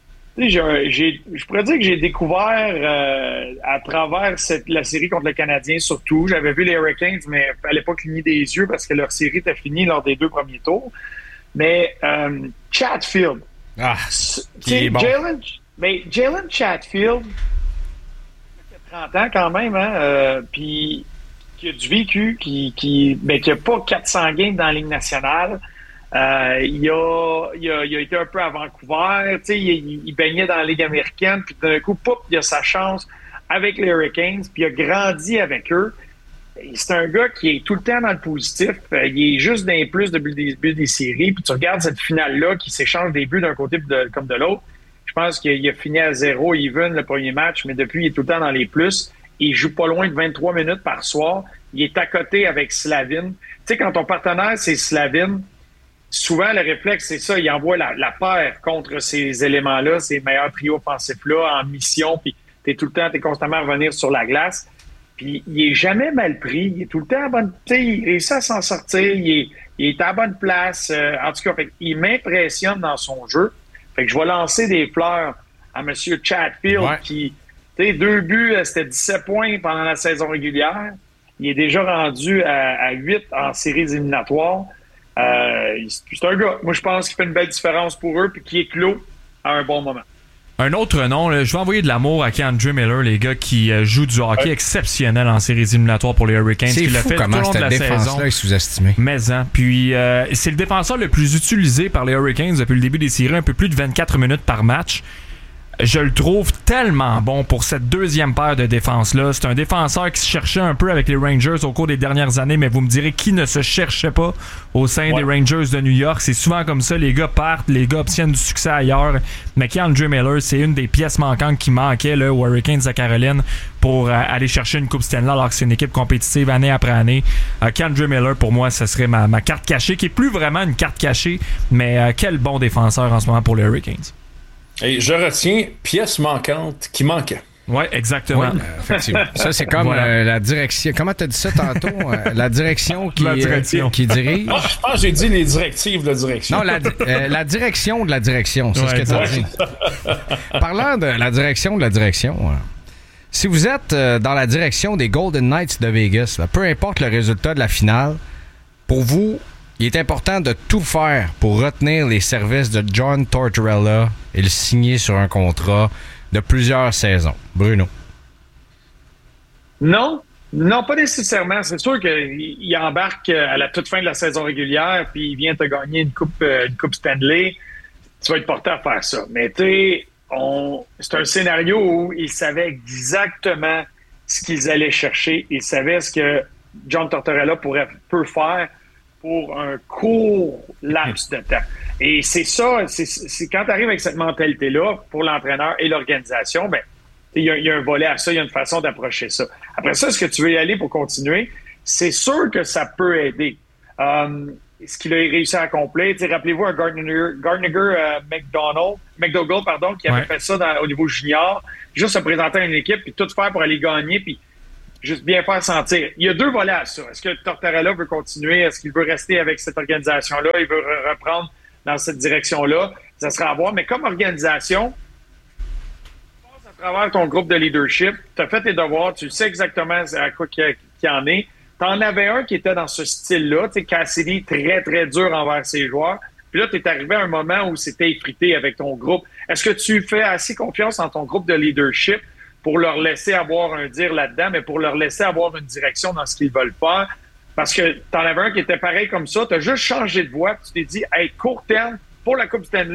je pourrais dire que j'ai découvert à travers la série contre le Canadien, surtout. J'avais vu les Hurricanes, mais il fallait pas cligner des yeux parce que leur série était finie lors des 2 premiers tours. Mais Chatfield. Ah, qui est bon. Jalen Chatfield, il a 30 ans quand même, hein, puis qui a du vécu, qui a pas 400 games dans la Ligue nationale. Il a été un peu à Vancouver, il baignait dans la Ligue américaine, puis d'un coup, il a sa chance avec les Hurricanes, puis il a grandi avec eux. C'est un gars qui est tout le temps dans le positif. Il est juste d'un plus depuis le début des séries. Puis tu regardes cette finale-là qui s'échange des buts d'un côté comme de l'autre. Je pense qu'il a fini à 0 even le premier match, mais depuis, il est tout le temps dans les plus. Il joue pas loin de 23 minutes par soir. Il est à côté avec Slavin. Tu sais, quand ton partenaire, c'est Slavin, souvent, le réflexe, c'est ça. Il envoie la paire contre ces éléments-là, ces meilleurs trios offensifs-là en mission. Puis t'es constamment à revenir sur la glace. Puis il est jamais mal pris. Il est tout le temps à bonne... Il réussit à s'en sortir. Il est à la bonne place. En tout cas, il m'impressionne dans son jeu. Fait que je vais lancer des fleurs à M. Chatfield qui... 2 buts, c'était 17 points pendant la saison régulière. Il est déjà rendu à 8 en séries éliminatoires. C'est un gars. Moi, je pense qu'il fait une belle différence pour eux puis qui est clos à un bon moment. Un autre nom, là, je vais envoyer de l'amour à K'Andre Miller, les gars qui jouent du hockey exceptionnel en séries éliminatoires pour les Hurricanes. C'est fou fait comment cette défense-là est sous-estimée. Mais, puis c'est le défenseur le plus utilisé par les Hurricanes depuis le début des séries, un peu plus de 24 minutes par match. Je le trouve tellement bon pour cette deuxième paire de défense-là. C'est un défenseur qui se cherchait un peu avec les Rangers au cours des dernières années, mais vous me direz qui ne se cherchait pas au sein des Rangers de New York. C'est souvent comme ça, les gars partent, les gars obtiennent du succès ailleurs. Mais K'Andre Miller, c'est une des pièces manquantes qui manquait là, aux Hurricanes de Caroline pour aller chercher une Coupe Stanley alors que c'est une équipe compétitive année après année. K'Andre Miller, pour moi, ce serait ma carte cachée, qui est plus vraiment une carte cachée, mais quel bon défenseur en ce moment pour les Hurricanes. Et je retiens pièce manquante qui manquait. Oui, exactement. Ouais, effectivement. Ça, c'est comme la direction. Comment tu as dit ça tantôt? La direction qui dirige. Ah, je pense que j'ai dit les directives de direction. Non, la direction de la direction. C'est ce que tu as dit. Parlant de la direction de la direction, si vous êtes dans la direction des Golden Knights de Vegas, peu importe le résultat de la finale, pour vous, il est important de tout faire pour retenir les services de John Tortorella et le signer sur un contrat de plusieurs saisons. Bruno? Non, pas nécessairement. C'est sûr qu'il embarque à la toute fin de la saison régulière puis il vient te gagner une coupe Stanley. Tu vas être porté à faire ça. Mais tu sais, c'est un scénario où ils savaient exactement ce qu'ils allaient chercher. Ils savaient ce que John Tortorella peut faire pour un court laps de temps. Et c'est ça, c'est quand tu arrives avec cette mentalité-là, pour l'entraîneur et l'organisation, ben il y a un volet à ça, il y a une façon d'approcher ça. Après ça, est-ce que tu veux y aller pour continuer? C'est sûr que ça peut aider. Ce qu'il a réussi à accomplir, rappelez-vous un Gardner McDougall, qui avait fait ça au niveau junior, juste se présenter à une équipe, puis tout faire pour aller gagner, puis juste bien faire sentir. Il y a 2 volets à ça. Est-ce que Tortorella veut continuer? Est-ce qu'il veut rester avec cette organisation-là? Il veut reprendre dans cette direction-là? Ça sera à voir. Mais comme organisation, tu passes à travers ton groupe de leadership, tu as fait tes devoirs, tu sais exactement à quoi qu'il en est. Tu en avais un qui était dans ce style-là, Cassidy, très, très dur envers ses joueurs. Puis là, tu es arrivé à un moment où c'était effrité avec ton groupe. Est-ce que tu fais assez confiance en ton groupe de leadership pour leur laisser avoir un dire là-dedans, mais pour leur laisser avoir une direction dans ce qu'ils veulent faire? Parce que t'en avais un qui était pareil comme ça, t'as juste changé de voie, tu t'es dit, hey, court terme, pour la Coupe Stanley,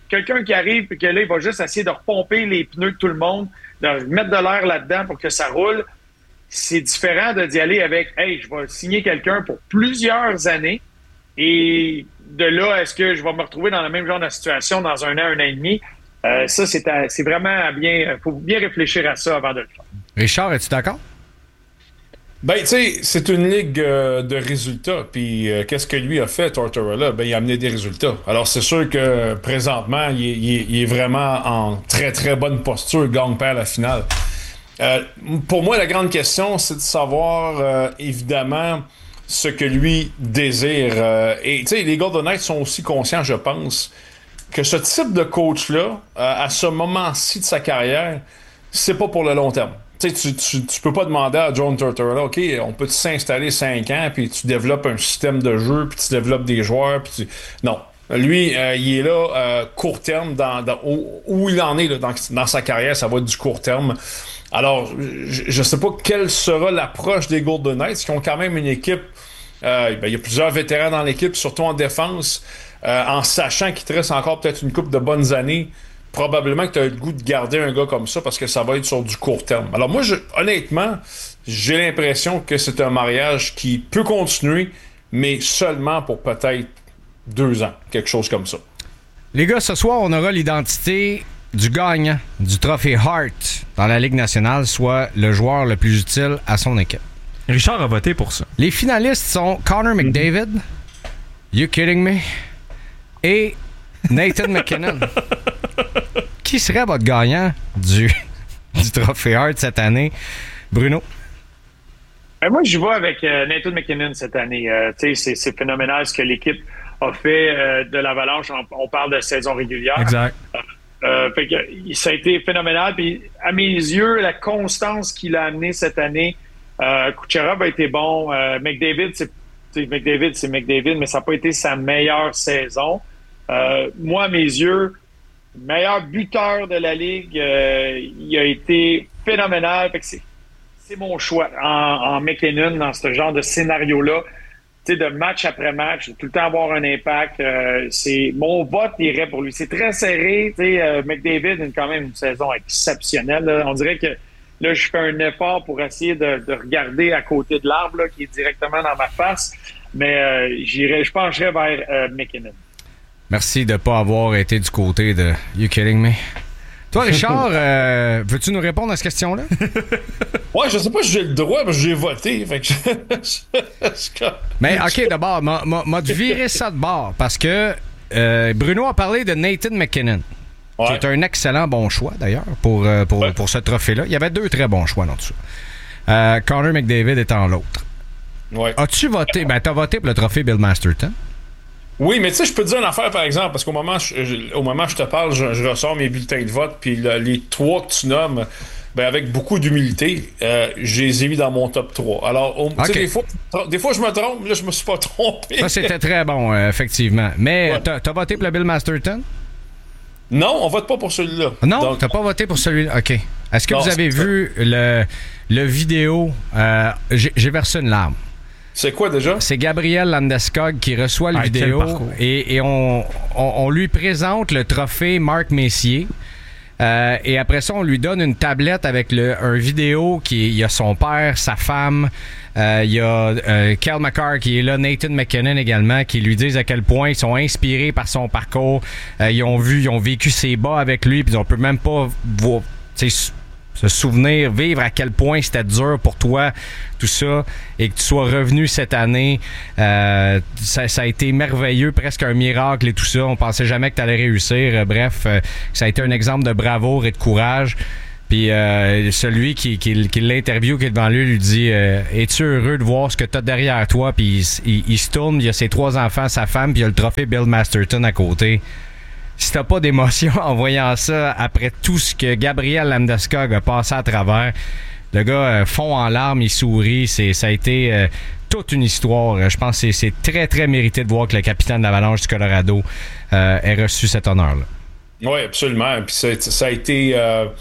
quelqu'un qui arrive et que là, il va juste essayer de repomper les pneus de tout le monde, de mettre de l'air là-dedans pour que ça roule, c'est différent d'y aller avec « Hey, je vais signer quelqu'un pour plusieurs années et de là, est-ce que je vais me retrouver dans le même genre de situation dans 1 an, 1 an et demi? » Ça, c'est vraiment bien... Il faut bien réfléchir à ça avant de le faire. Richard, es-tu d'accord? Ben, tu sais, c'est une ligue de résultats. Puis, qu'est-ce que lui a fait, Tortorella? Ben, il a amené des résultats. Alors, c'est sûr que présentement, il est vraiment en très, très bonne posture, gagne-perd la finale. Pour moi, la grande question, c'est de savoir, évidemment, ce que lui désire. Et, tu sais, les Golden Knights sont aussi conscients, je pense, que ce type de coach-là, à ce moment-ci de sa carrière, c'est pas pour le long terme. Tu sais, tu peux pas demander à John Tortorella, OK, on peut s'installer 5 ans, puis tu développes un système de jeu, puis tu développes des joueurs, puis non. Lui, il est là court terme, où il en est là, dans sa carrière, ça va être du court terme. Alors, je sais pas quelle sera l'approche des Golden Knights, qui ont quand même une équipe, il y a plusieurs vétérans dans l'équipe, surtout en défense, en sachant qu'il te reste encore peut-être une couple de bonnes années. Probablement que tu as le goût de garder un gars comme ça parce que ça va être sur du court terme. Alors moi, honnêtement, j'ai l'impression que c'est un mariage qui peut continuer, mais seulement pour peut-être 2 ans, quelque chose comme ça. Les gars, ce soir, on aura l'identité du gagnant du trophée Hart dans la Ligue nationale, soit le joueur le plus utile à son équipe. Richard a voté pour ça. Les finalistes sont Connor McDavid, You Kidding Me, et Nathan McKinnon. Qui serait votre gagnant du trophée Hart cette année? Bruno? Moi, je vais avec Nathan McKinnon cette année. C'est phénoménal ce que l'équipe a fait de l'Avalanche. On parle de saison régulière. Exact. Fait que, ça a été phénoménal. Puis, à mes yeux, la constance qu'il a amenée cette année, Kucherov a été bon. McDavid, c'est McDavid, mais ça n'a pas été sa meilleure saison. Moi, à mes yeux, meilleur buteur de la Ligue, il a été phénoménal. Fait que c'est mon choix en McKinnon dans ce genre de scénario-là. Tu sais, de match après match, de tout le temps avoir un impact. Mon vote irait pour lui. C'est très serré. Tu sais, McDavid a quand même une saison exceptionnelle. Là. On dirait que là, je fais un effort pour essayer de regarder à côté de l'arbre là, qui est directement dans ma face. Mais je pencherais vers McKinnon. Merci de ne pas avoir été du côté de You Kidding Me. Toi, Richard, veux-tu nous répondre à cette question-là? Ouais, je sais pas si j'ai le droit, mais j'ai voté. Fait que mais OK, d'abord, m'a viré ça de bord parce que Bruno a parlé de Nathan McKinnon, qui est un excellent bon choix, d'ailleurs, pour ce trophée-là. Il y avait 2 très bons choix dans tout ça. Connor McDavid étant l'autre. Ouais. As-tu voté? Ben, t'as voté pour le trophée Bill Masterton. Oui, mais tu sais, je peux te dire une affaire, par exemple, parce qu'au moment où je te parle, je ressors mes bulletins de vote, puis les 3 que tu nommes, ben, avec beaucoup d'humilité, je les ai mis dans mon top 3. Alors, okay. Des fois, je me trompe, là, je me suis pas trompé. Ça, c'était très bon, effectivement. Mais t'as voté pour le Bill Masterton? Non, on vote pas pour celui-là. Non, donc, t'as pas voté pour celui-là. OK. Est-ce que vous avez vu le vidéo? J'ai versé une larme. C'est quoi déjà? C'est Gabriel Landeskog qui reçoit le vidéo et on lui présente le trophée Marc Messier. Et après ça, on lui donne une tablette avec un vidéo il y a son père, sa femme, il y a Kel McCarr qui est là, Nathan McKinnon également, qui lui disent à quel point ils sont inspirés par son parcours. Ils ont vécu ses bas avec lui, puis on peut même pas voir, se souvenir, vivre à quel point c'était dur pour toi, tout ça, et que tu sois revenu cette année. Ça a été merveilleux, presque un miracle et tout ça. On pensait jamais que tu allais réussir. Bref, ça a été un exemple de bravoure et de courage. Puis celui qui l'interview, qui est devant lui dit es-tu heureux de voir ce que tu as derrière toi? Puis il se tourne, il y a ses 3 enfants, sa femme, puis il y a le trophée Bill Masterton à côté. Si t'as pas d'émotion en voyant ça après tout ce que Gabriel Landeskog a passé à travers, le gars fond en larmes, il sourit. Ça a été toute une histoire. Je pense que c'est très, très mérité de voir que le capitaine de l'Avalanche du Colorado ait reçu cet honneur-là. Oui, absolument. Puis ça a été...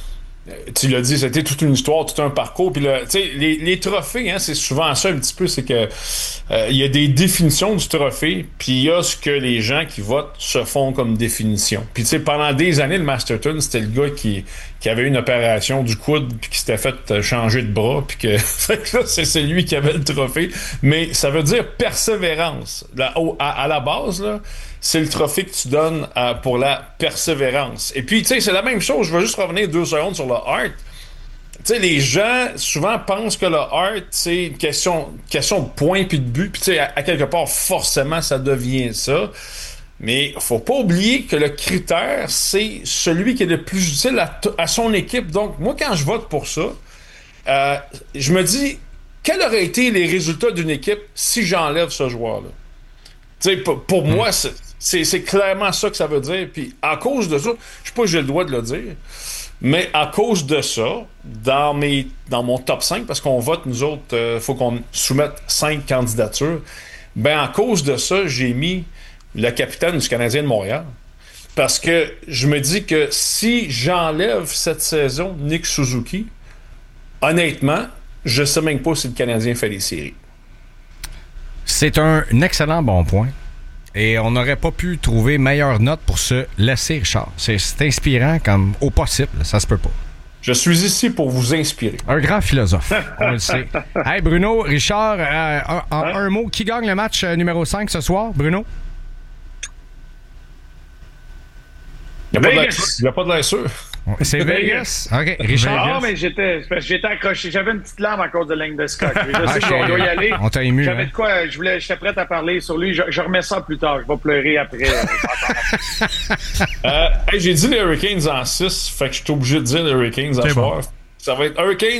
tu l'as dit, c'était toute une histoire, tout un parcours. Puis là, tu sais, les trophées, hein, c'est souvent ça un petit peu, c'est que il y a des définitions du trophée, puis il y a ce que les gens qui votent se font comme définition. Puis tu sais, pendant des années, le Masterton, c'était le gars qui avait une opération du coude, puis qui s'était fait changer de bras, puis que là, c'est lui qui avait le trophée. Mais ça veut dire persévérance. Là, à la base, là, c'est le trophée que tu donnes pour la persévérance. Et puis, tu sais, c'est la même chose. Je veux juste revenir 2 secondes sur le Hart. Tu sais, les gens, souvent, pensent que le Hart, c'est une question de points puis de but. Puis, tu sais, à quelque part, forcément, ça devient ça. Mais faut pas oublier que le critère, c'est celui qui est le plus utile à son équipe. Donc, moi, quand je vote pour ça, je me dis, quels auraient été les résultats d'une équipe si j'enlève ce joueur-là? Tu sais, pour moi, c'est clairement ça que ça veut dire. Puis à cause de ça, je sais pas si j'ai le droit de le dire, mais à cause de ça, dans mon top 5, parce qu'on vote, nous autres, faut qu'on soumette 5 candidatures, ben à cause de ça, j'ai mis le capitaine du Canadien de Montréal. Parce que je me dis que si j'enlève cette saison Nick Suzuki, honnêtement, je sais même pas si le Canadien fait les séries. C'est un excellent bon point. Et on n'aurait pas pu trouver meilleure note pour se laisser, Richard. C'est inspirant comme au possible. Ça se peut pas. Je suis ici pour vous inspirer. Un grand philosophe, on le sait. Hey Bruno, Richard, un mot. Qui gagne le match numéro 5 ce soir, Bruno? Il n'y a pas de l'air sûr. C'est Vegas. OK, Richard. Non, mais j'étais accroché. J'avais une petite larme à cause de Langdeskog. Je sais qu'on doit y aller. On t'a ému. J'avais de quoi. J'étais prêt à parler sur lui. Je remets ça plus tard. Je vais pleurer après. J'ai dit les Hurricanes en 6. Fait que je suis obligé de dire les Hurricanes à soir. Ça va être Hurricanes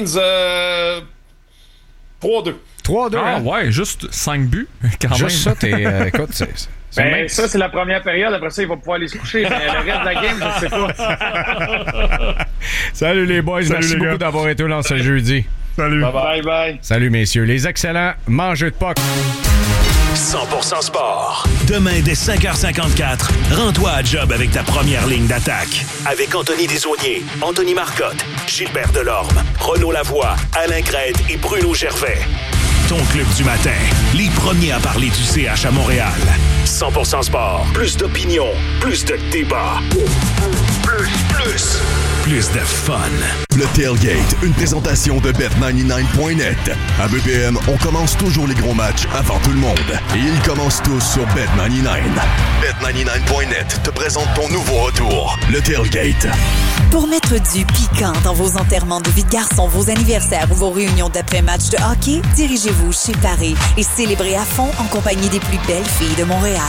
3-2. 3-2. Ah ouais, juste 5 buts. Quand juste même. ça, t'es. Écoute, ça, c'est la première période. Après ça, il va pouvoir aller se coucher. Mais le reste de la game, je sais pas. Salut les boys. Merci beaucoup d'avoir été là ce jeudi. Salut. Bye. Salut messieurs. Les excellents mangeux de puck. 100% sport. Demain, dès 5h54, rends-toi à job avec ta première ligne d'attaque. Avec Anthony Desaulniers, Anthony Marcotte, Gilbert Delorme, Renaud Lavoie, Alain Crête et Bruno Gervais. Ton club du matin. Les premiers à parler du CH à Montréal. 100% sport. Plus d'opinion. Plus de débat. Plus de fun. Le Tailgate, une présentation de Bet99.net. À BPM, on commence toujours les gros matchs avant tout le monde. Et ils commencent tous sur Bet99. Bet99.net te présente ton nouveau retour, le Tailgate. Pour mettre du piquant dans vos enterrements de vie de garçon, vos anniversaires ou vos réunions d'après-match de hockey, dirigez-vous chez Paris et célébrez à fond en compagnie des plus belles filles de Montréal.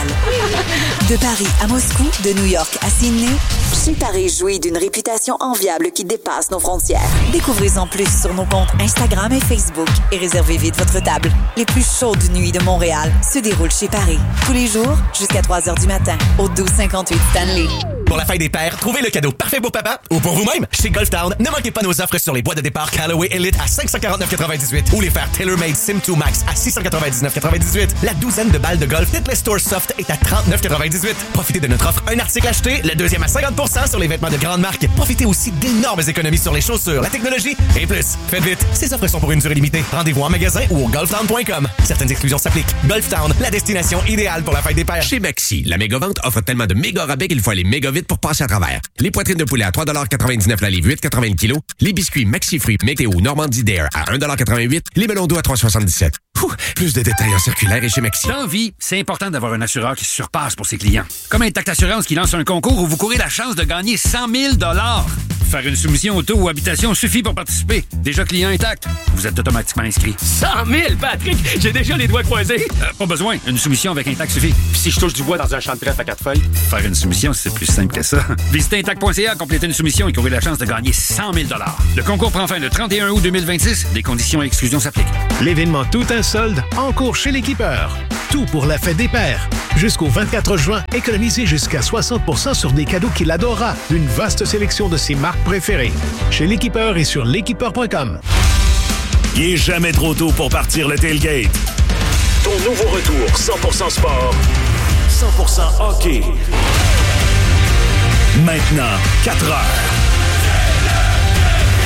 De Paris à Moscou, de New York à Sydney, chez Paris jouit d'une réputation enviable qui dépasse nos frontières. Découvrez-en plus sur nos comptes Instagram et Facebook et réservez vite votre table. Les plus chaudes nuits de Montréal se déroulent chez Paris. Tous les jours, jusqu'à 3h du matin, au 1258 Stanley. Pour la fête des pères, trouvez le cadeau parfait pour papa ou pour vous-même. Chez Golf Town, ne manquez pas nos offres sur les boîtes de départ Callaway Elite à 549,98 ou les fers TaylorMade Sim2 Max à 699,98. La douzaine de balles de golf Hitless Store Soft est à 39,98. Profitez de notre offre un article acheté, le deuxième à 50% sur les vêtements de grande marque. Profitez aussi d'énormes économies sur les chaussures, la technologie et plus. Faites vite, ces offres sont pour une durée limitée. Rendez-vous en magasin ou au golftown.com. Certaines exclusions s'appliquent. Golf Town, la destination idéale pour la fête des pères. Chez Maxi, la méga-vente offre tellement de méga rabais qu'il faut aller méga vite pour passer à travers. Les poitrines de poulet à 3,99$ la livre, 8,80 kg. Les biscuits Maxi Fruits Météo Normandie Dare à 1,88$. Les melons d'eau à 3,77$. Plus de détails en circulaire et chez Maxi. Dans vie, c'est important d'avoir un assureur qui se surpasse pour ses clients. Comme Intact Assurance qui lance un concours où vous courez la chance de gagner 100 000 $. Faire une soumission auto ou habitation suffit pour participer. Déjà client Intact, vous êtes automatiquement inscrit. 100 000, Patrick! J'ai déjà les doigts croisés. Pas besoin, une soumission avec Intact suffit. Puis si je touche du bois dans un champ de trèfle à 4 feuilles? Faire une soumission, c'est plus simple que ça. Visitez Intact.ca, complétez une soumission et courez la chance de gagner 100 000 $. Le concours prend fin le 31 août 2026. Des conditions et exclusions s'appliquent. L'événement Tout un solde en cours chez l'Équipeur. Tout pour la fête des pères. Jusqu'au 24 juin, économisez jusqu'à 60% sur des cadeaux qu'il adorera d'une vaste sélection de ses marques préférées. Chez l'Équipeur et sur l'équipeur.com. Il est jamais trop tôt pour partir le tailgate. Ton nouveau retour 100% sport, 100% hockey. Maintenant, 4 heures.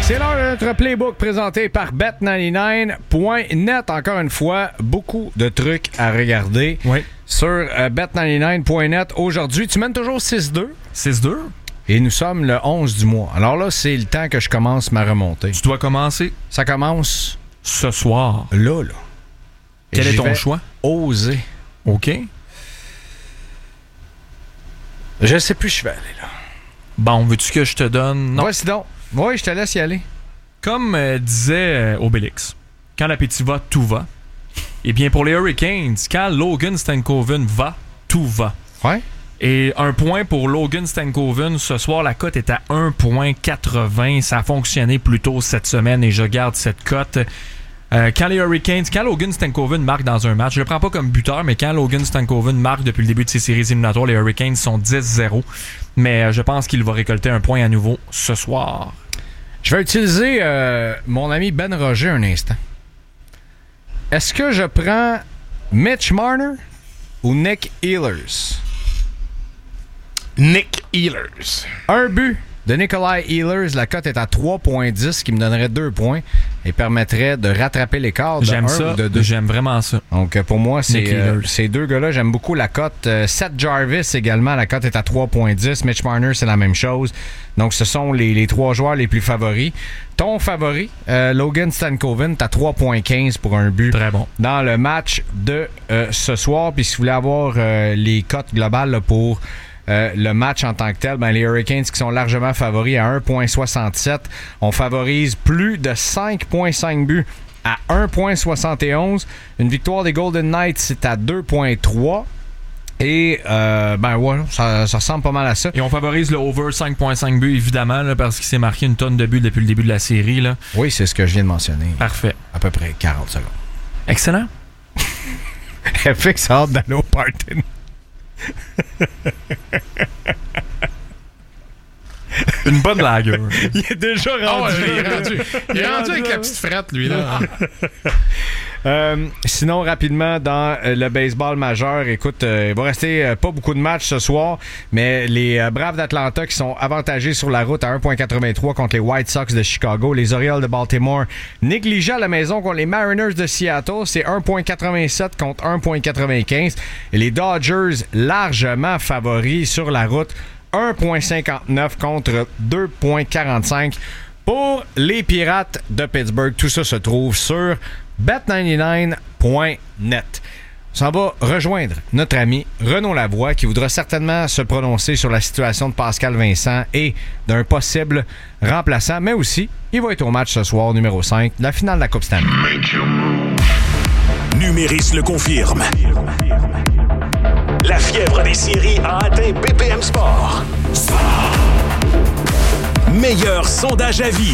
C'est l'heure de notre playbook présenté par Bet99.net. Encore une fois, beaucoup de trucs à regarder sur Bet99.net. Aujourd'hui, tu mènes toujours 6-2. 6-2. Et nous sommes le 11 du mois. Alors là, c'est le temps que je commence ma remontée. Tu dois commencer. Ça commence ce soir. Là. Quel est ton choix? Oser. OK. Je sais plus, je vais aller là. Bon, veux-tu que je te donne... Non. Vas-y donc. Oui, je te laisse y aller. Comme disait Obélix, quand l'appétit va, tout va. Eh bien, pour les Hurricanes, quand Logan Stankoven va, tout va. Ouais. Et un point pour Logan Stankoven. Ce soir, la cote est à 1,80. Ça a fonctionné plus tôt cette semaine et je garde cette cote. Quand Logan Stankoven marque dans un match, je le prends pas comme buteur, mais quand Logan Stankoven marque depuis le début de ses séries éliminatoires, les Hurricanes sont 10-0. Mais je pense qu'il va récolter un point à nouveau ce soir. Je vais utiliser mon ami Ben Roger un instant. Est-ce que je prends Mitch Marner ou Nick Ehlers? Nick Ehlers. Un but de Nikolai Ehlers. La cote est à 3,10, ce qui me donnerait 2 points et permettrait de rattraper l'écart de 1 ou de 2. J'aime vraiment ça. Donc, pour moi, ces deux gars-là, j'aime beaucoup la cote. Seth Jarvis également, la cote est à 3,10. Mitch Marner, c'est la même chose. Donc, ce sont les 3 joueurs les plus favoris. Ton favori, Logan Stankoven, t'as 3,15 pour un but. Très bon. Dans le match de ce soir. Puis, si vous voulez avoir les cotes globales là, pour... le match en tant que tel, les Hurricanes qui sont largement favoris à 1,67. On favorise plus de 5,5 buts à 1,71. Une victoire des Golden Knights, c'est à 2,3. Et, ça ressemble pas mal à ça. Et on favorise le over 5,5 buts, évidemment, là, parce qu'il s'est marqué une tonne de buts depuis le début de la série. Là. Oui, c'est ce que je viens de mentionner. Parfait. À peu près 40 secondes. Excellent. FX a hâte d'aller au party. Une bonne lager. Il est déjà rendu. Il est rendu avec la petite frette, lui, là. Sinon, rapidement, dans le baseball majeur, écoute, il va rester pas beaucoup de matchs ce soir, mais les Braves d'Atlanta qui sont avantagés sur la route à 1,83 contre les White Sox de Chicago, les Orioles de Baltimore négligés à la maison contre les Mariners de Seattle, c'est 1,87 contre 1,95, et les Dodgers largement favoris sur la route, 1,59 contre 2,45 pour les Pirates de Pittsburgh. Tout ça se trouve sur Bet99.net. On s'en va rejoindre notre ami Renaud Lavoie qui voudra certainement se prononcer sur la situation de Pascal Vincent et d'un possible remplaçant, mais aussi, il va être au match ce soir, numéro 5, la finale de la Coupe Stanley. Numéris le confirme. La fièvre des séries a atteint BPM Sport. Meilleur sondage à vie.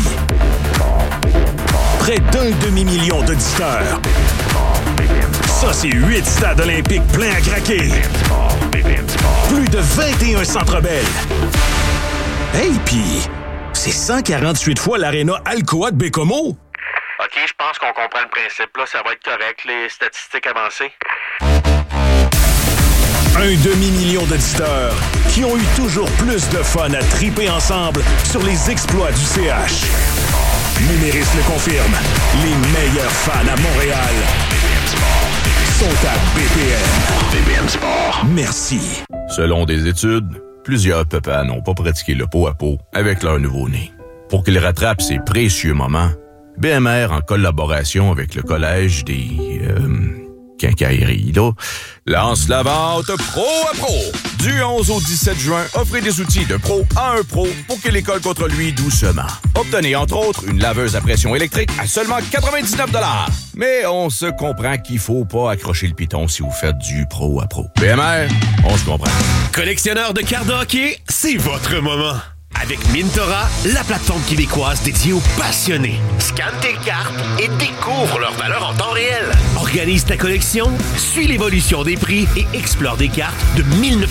Près d'un demi-million d'auditeurs. Ça, c'est 8 stades olympiques pleins à craquer. Plus de 21 Centre Bell. Hey, pis c'est 148 fois l'aréna Alcoa de Bécomo. OK, je pense qu'on comprend le principe. Là, ça va être correct, les statistiques avancées. Un demi-million d'auditeurs qui ont eu toujours plus de fun à triper ensemble sur les exploits du CH. Numéris le confirme. Les meilleurs fans à Montréal sont à BPM. BPM Sport. Merci. Selon des études, plusieurs papas n'ont pas pratiqué le pot à pot avec leur nouveau-né. Pour qu'ils rattrapent ces précieux moments, BMR, en collaboration avec le Collège des... quincailleries, là, lance la vente pro à pro. Du 11 au 17 juin, offrez des outils de pro à un pro pour qu'il école contre lui doucement. Obtenez, entre autres, une laveuse à pression électrique à seulement 99 $. Mais on se comprend qu'il faut pas accrocher le piton si vous faites du pro à pro. BMR, on se comprend. Collectionneur de cartes de hockey, c'est votre moment. Avec Mintora, la plateforme québécoise dédiée aux passionnés. Scanne tes cartes et découvre leur valeur en temps réel. Organise ta collection, suis l'évolution des prix et explore des cartes de 1900